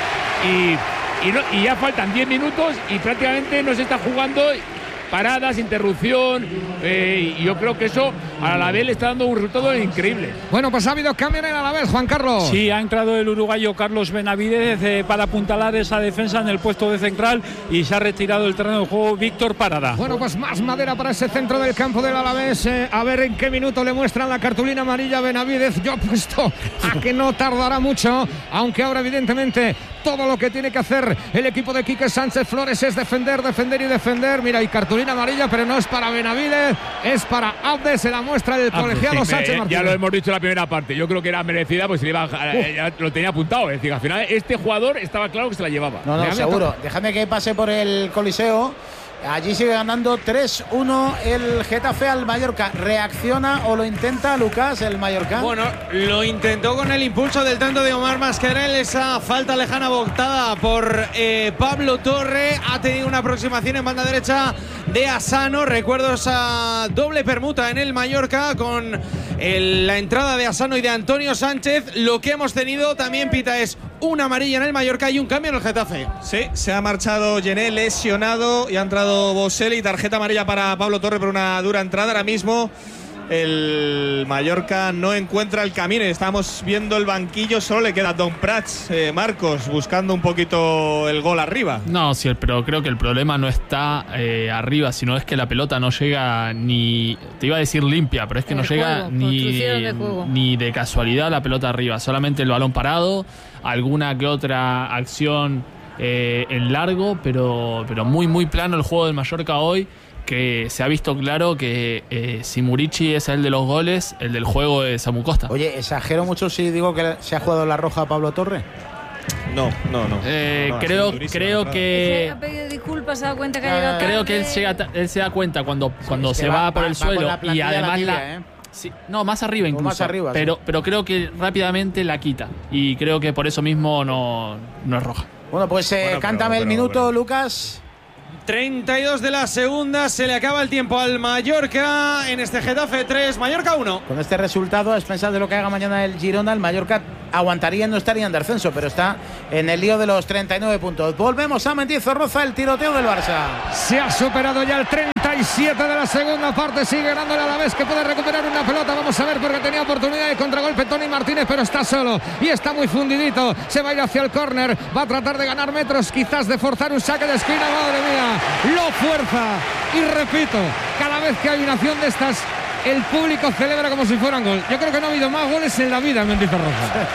Y, y, no- y ya faltan diez minutos y prácticamente no se está jugando. Paradas, interrupción, eh, y yo creo que eso a la vez le está dando un resultado increíble. Bueno, pues ha habido cambio en el Alavés, Juan Carlos. Sí, ha entrado el uruguayo Carlos Benavidez eh, para apuntalar esa defensa en el puesto de central y se ha retirado del terreno de juego Víctor Parada. Bueno, pues más madera para ese centro del campo del Alavés. Eh, a ver en qué minuto le muestran la cartulina amarilla a Benavidez. Yo apuesto a que no tardará mucho, aunque ahora evidentemente todo lo que tiene que hacer el equipo de Quique Sánchez Flores es defender, defender y defender. Mira, y cartulina amarilla, pero no es para Benavidez, es para Abde. Se la muestra el colegiado Sí, Sánchez me- Martínez. ya lo hemos dicho en la primera parte. Yo creo que era merecida, pues se le iba a- eh, ya lo tenía apuntado. Es decir, al final este jugador estaba claro que se la llevaba. No, no, seguro. Déjame que pase por el Coliseo. Allí sigue ganando tres uno el Getafe al Mallorca. ¿Reacciona o lo intenta, Lucas, el Mallorca? Bueno, lo intentó con el impulso del tanto de Omar Mascarell. Esa falta lejana botada por eh, Pablo Torre. Ha tenido una aproximación en banda derecha de Asano. Recuerdo esa doble permuta en el Mallorca con el, la entrada de Asano y de Antonio Sánchez. Lo que hemos tenido también, Pita, es una amarilla en el Mallorca y un cambio en el Getafe. Sí, se ha marchado Gené lesionado y ha entrado Boselli, tarjeta amarilla para Pablo Torre por una dura entrada. Ahora mismo el Mallorca no encuentra el camino y estamos viendo el banquillo, solo le queda Don Prats, eh, Marcos, buscando un poquito el gol arriba. No, sí, pero creo que el problema no está eh, arriba, sino es que la pelota no llega ni, te iba a decir limpia, pero es que el no juego, llega ni de ni de casualidad la pelota arriba, solamente el balón parado, alguna que otra acción eh, en largo, pero, pero muy muy plano el juego del Mallorca hoy, que se ha visto claro que eh, si Murici es el de los goles, el del juego es Samu Costa. Oye, ¿exagero mucho si digo que se ha jugado la roja a Pablo Torre? No, no, no. Eh, no creo creo que... Ha pedido disculpas, se ha dado cuenta que ha llegado tarde. Creo que él, llega, él se da cuenta cuando, cuando es se que va, va- por va- el va con suelo la y plantilla además la tibia, la... ¿eh? Sí, no, más arriba incluso. más arriba, sí. pero, pero creo que rápidamente la quita. Y creo que por eso mismo no, no es roja. Bueno, pues eh, Bueno, pero- cántame el pero- minuto, Lucas. treinta y dos de la segunda, se le acaba el tiempo al Mallorca en este Getafe tres, Mallorca uno. Con este resultado, a expensas de lo que haga mañana el Girona, el Mallorca aguantaría y no estaría en descenso, pero está en el lío de los treinta y nueve puntos. Volvemos a Mendizorroza, el tiroteo del Barça. Se ha superado ya el treinta y siete de la segunda parte. Sigue ganando el Alavés, que puede recuperar una pelota. Vamos a ver, porque tenía oportunidad de contragolpe Tony Martínez, pero está solo y está muy fundidito. Se va a ir hacia el córner. Va a tratar de ganar metros, quizás de forzar un saque de esquina. Madre mía, lo fuerza. Y repito, cada vez que hay una acción de estas, el público celebra como si fueran gol. Yo creo que no ha habido más goles en la vida en Mendizorroza.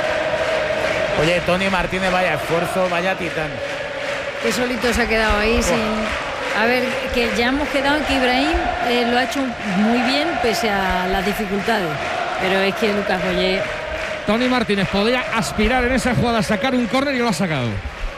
Oye, Tony Martínez, vaya esfuerzo, vaya titán. Que solito se ha quedado ahí sin... A ver, que ya hemos quedado en que Ibrahim eh, lo ha hecho muy bien pese a las dificultades. Pero es que Lucas Boyer... Tony Martínez podía aspirar en esa jugada a sacar un córner y lo ha sacado.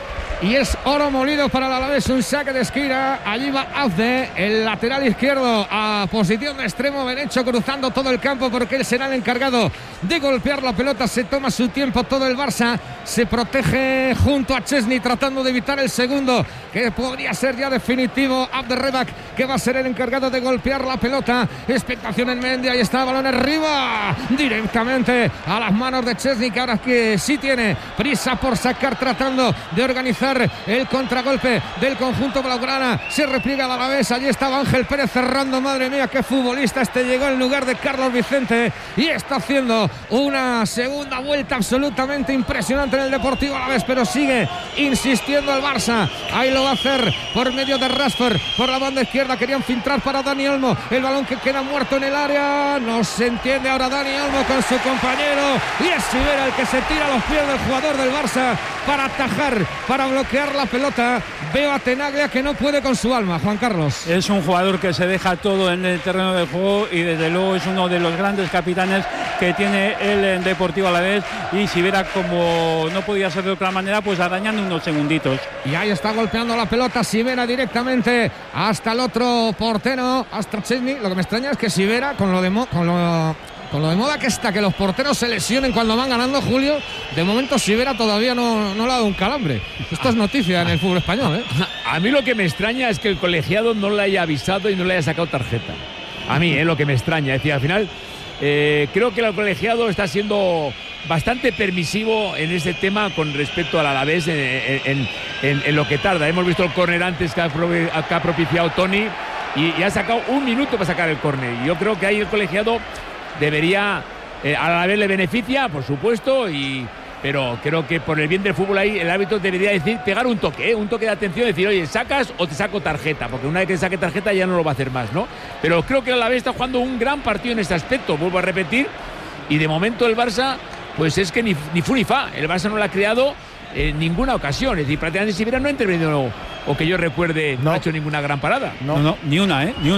Y es oro molido para el Alavés, un saque de esquina. Allí va Azde, el lateral izquierdo, a posición de extremo derecho, cruzando todo el campo, porque él será el encargado de golpear la pelota. Se toma su tiempo todo el Barça, se protege junto a Chesney, tratando de evitar el segundo, que podría ser ya definitivo. Abderrebak, que va a ser el encargado de golpear la pelota. Expectación en Mendy, ahí está, balón arriba, directamente a las manos de Chesney, que ahora que sí tiene prisa por sacar, tratando de organizar el contragolpe del conjunto blaugrana. Se repliega a la Alavés, allí estaba Ángel Pérez cerrando. Madre mía, qué futbolista este, llegó en lugar de Carlos Vicente y está haciendo una segunda vuelta absolutamente impresionante en el Deportivo Alavés, pero sigue insistiendo el Barça. Ahí lo va a hacer por medio de Rashford, por la banda izquierda, querían filtrar para Dani Olmo, el balón que queda muerto en el área, no se entiende ahora Dani Olmo con su compañero, y es Sivera el que se tira a los pies del jugador del Barça para atajar, para bloquear la pelota. Veo a Tenaglia que no puede con su alma, Juan Carlos. Es un jugador que se deja todo en el terreno del juego y desde luego es uno de los grandes capitanes que tiene el Deportivo Alavés, y si viera como no podía ser de otra manera, pues arañando unos segunditos. Y ahí está golpeando la pelota Sivera directamente hasta el otro portero, hasta Chesney. Lo que me extraña es que Sivera, con lo de mo- con lo Con lo de moda que está, que los porteros se lesionen cuando van ganando, Julio, de momento Sivera todavía no, no le ha dado un calambre. Esto es noticia en el fútbol español, ¿eh? A mí lo que me extraña es que el colegiado no le haya avisado y no le haya sacado tarjeta. A mí es lo que me extraña. Es decir, al final eh, creo que el colegiado está siendo bastante permisivo en ese tema con respecto al Alavés en, en, en, en lo que tarda. Hemos visto el córner antes que ha, que ha propiciado Tony y, y ha sacado un minuto para sacar el córner. Y yo creo que ahí el colegiado debería, eh, a la vez le beneficia, por supuesto, y, pero creo que por el bien del fútbol ahí el árbitro debería decir, pegar un toque, ¿eh? un toque de atención, decir, oye, ¿sacas o te saco tarjeta? Porque una vez que saque tarjeta ya no lo va a hacer más, ¿no? Pero creo que el Alavés está jugando un gran partido en este aspecto, vuelvo a repetir, y de momento el Barça, pues es que ni, ni fu ni fa, el Barça no lo ha creado en ninguna ocasión, es decir, prácticamente Sivera no ha intervenido, o que yo recuerde, no, no ha hecho ninguna gran parada. No, no, no ni una, ¿eh? Ni una.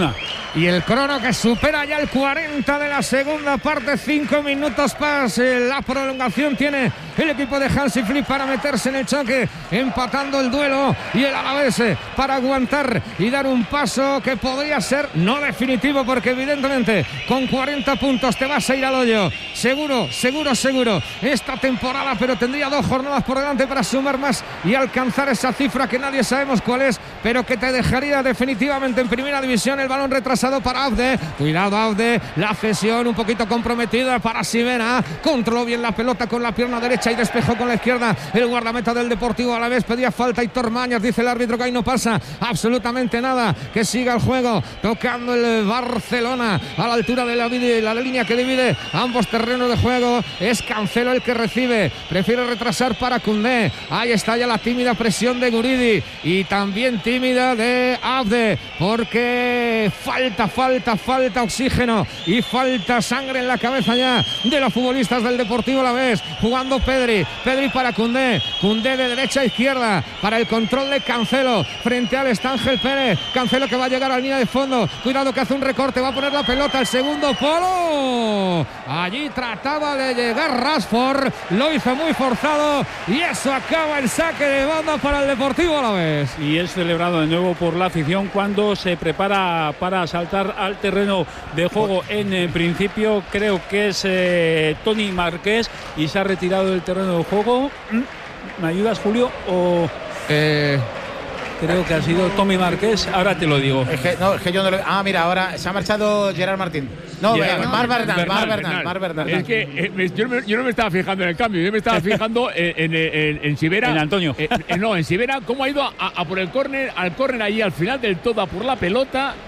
Y el crono que supera ya el cuarenta de la segunda parte, cinco minutos más. La prolongación tiene el equipo de Hansi Flick para meterse en el choque, empatando el duelo, y el Alavés para aguantar y dar un paso que podría ser no definitivo, porque evidentemente con cuarenta puntos te vas a ir al hoyo. Seguro, seguro, seguro esta temporada, pero tendría dos jornadas por delante para sumar más y alcanzar esa cifra que nadie sabemos cuál es, pero que te dejaría definitivamente en primera división. El balón retrasado para Abde, cuidado Abde, la cesión un poquito comprometida para Sivena, controló bien la pelota con la pierna derecha y despejó con la izquierda el guardameta del Deportivo Alavés. Pedía falta Hitor Mañas, dice el árbitro que ahí no pasa absolutamente nada, que siga el juego, tocando el Barcelona a la altura de la, la línea que divide ambos terrenos de juego. Es Cancelo el que recibe, prefiere retrasar para Koundé, ahí está ya la tímida presión de Guridi y también tímida de Abde, porque falta Falta, falta, falta oxígeno y falta sangre en la cabeza ya de los futbolistas del Deportivo Alavés. Jugando Pedri, Pedri para Koundé, Koundé de derecha a izquierda para el control de Cancelo frente al Ángel Pérez. Cancelo que va a llegar a la línea de fondo, cuidado que hace un recorte, va a poner la pelota al segundo polo. Allí trataba de llegar Rashford, lo hizo muy forzado y eso acaba el saque de banda para el Deportivo Alavés. Y es celebrado de nuevo por la afición cuando se prepara para saltar al terreno de juego. En, en principio creo que es eh, Tony Marqués y se ha retirado del terreno de juego. ¿Me ayudas, Julio? O eh... creo que ha sido Tommy Marqués, ahora te lo digo. Es que, no, es que yo no lo... Ah, mira, ahora se ha marchado Gerard Martín. No, Gerard, eh, Mar Bernal, Bernal, Mar Bernal, Bernal. Mar Bernal. Es que eh, me, yo, no me, yo no me estaba fijando en el cambio, yo me estaba fijando en, en, en, en Sivera. En Antonio. Eh, eh, no, en Sivera, cómo ha ido a, a por el córner, al córner ahí al final del todo, a por la pelota,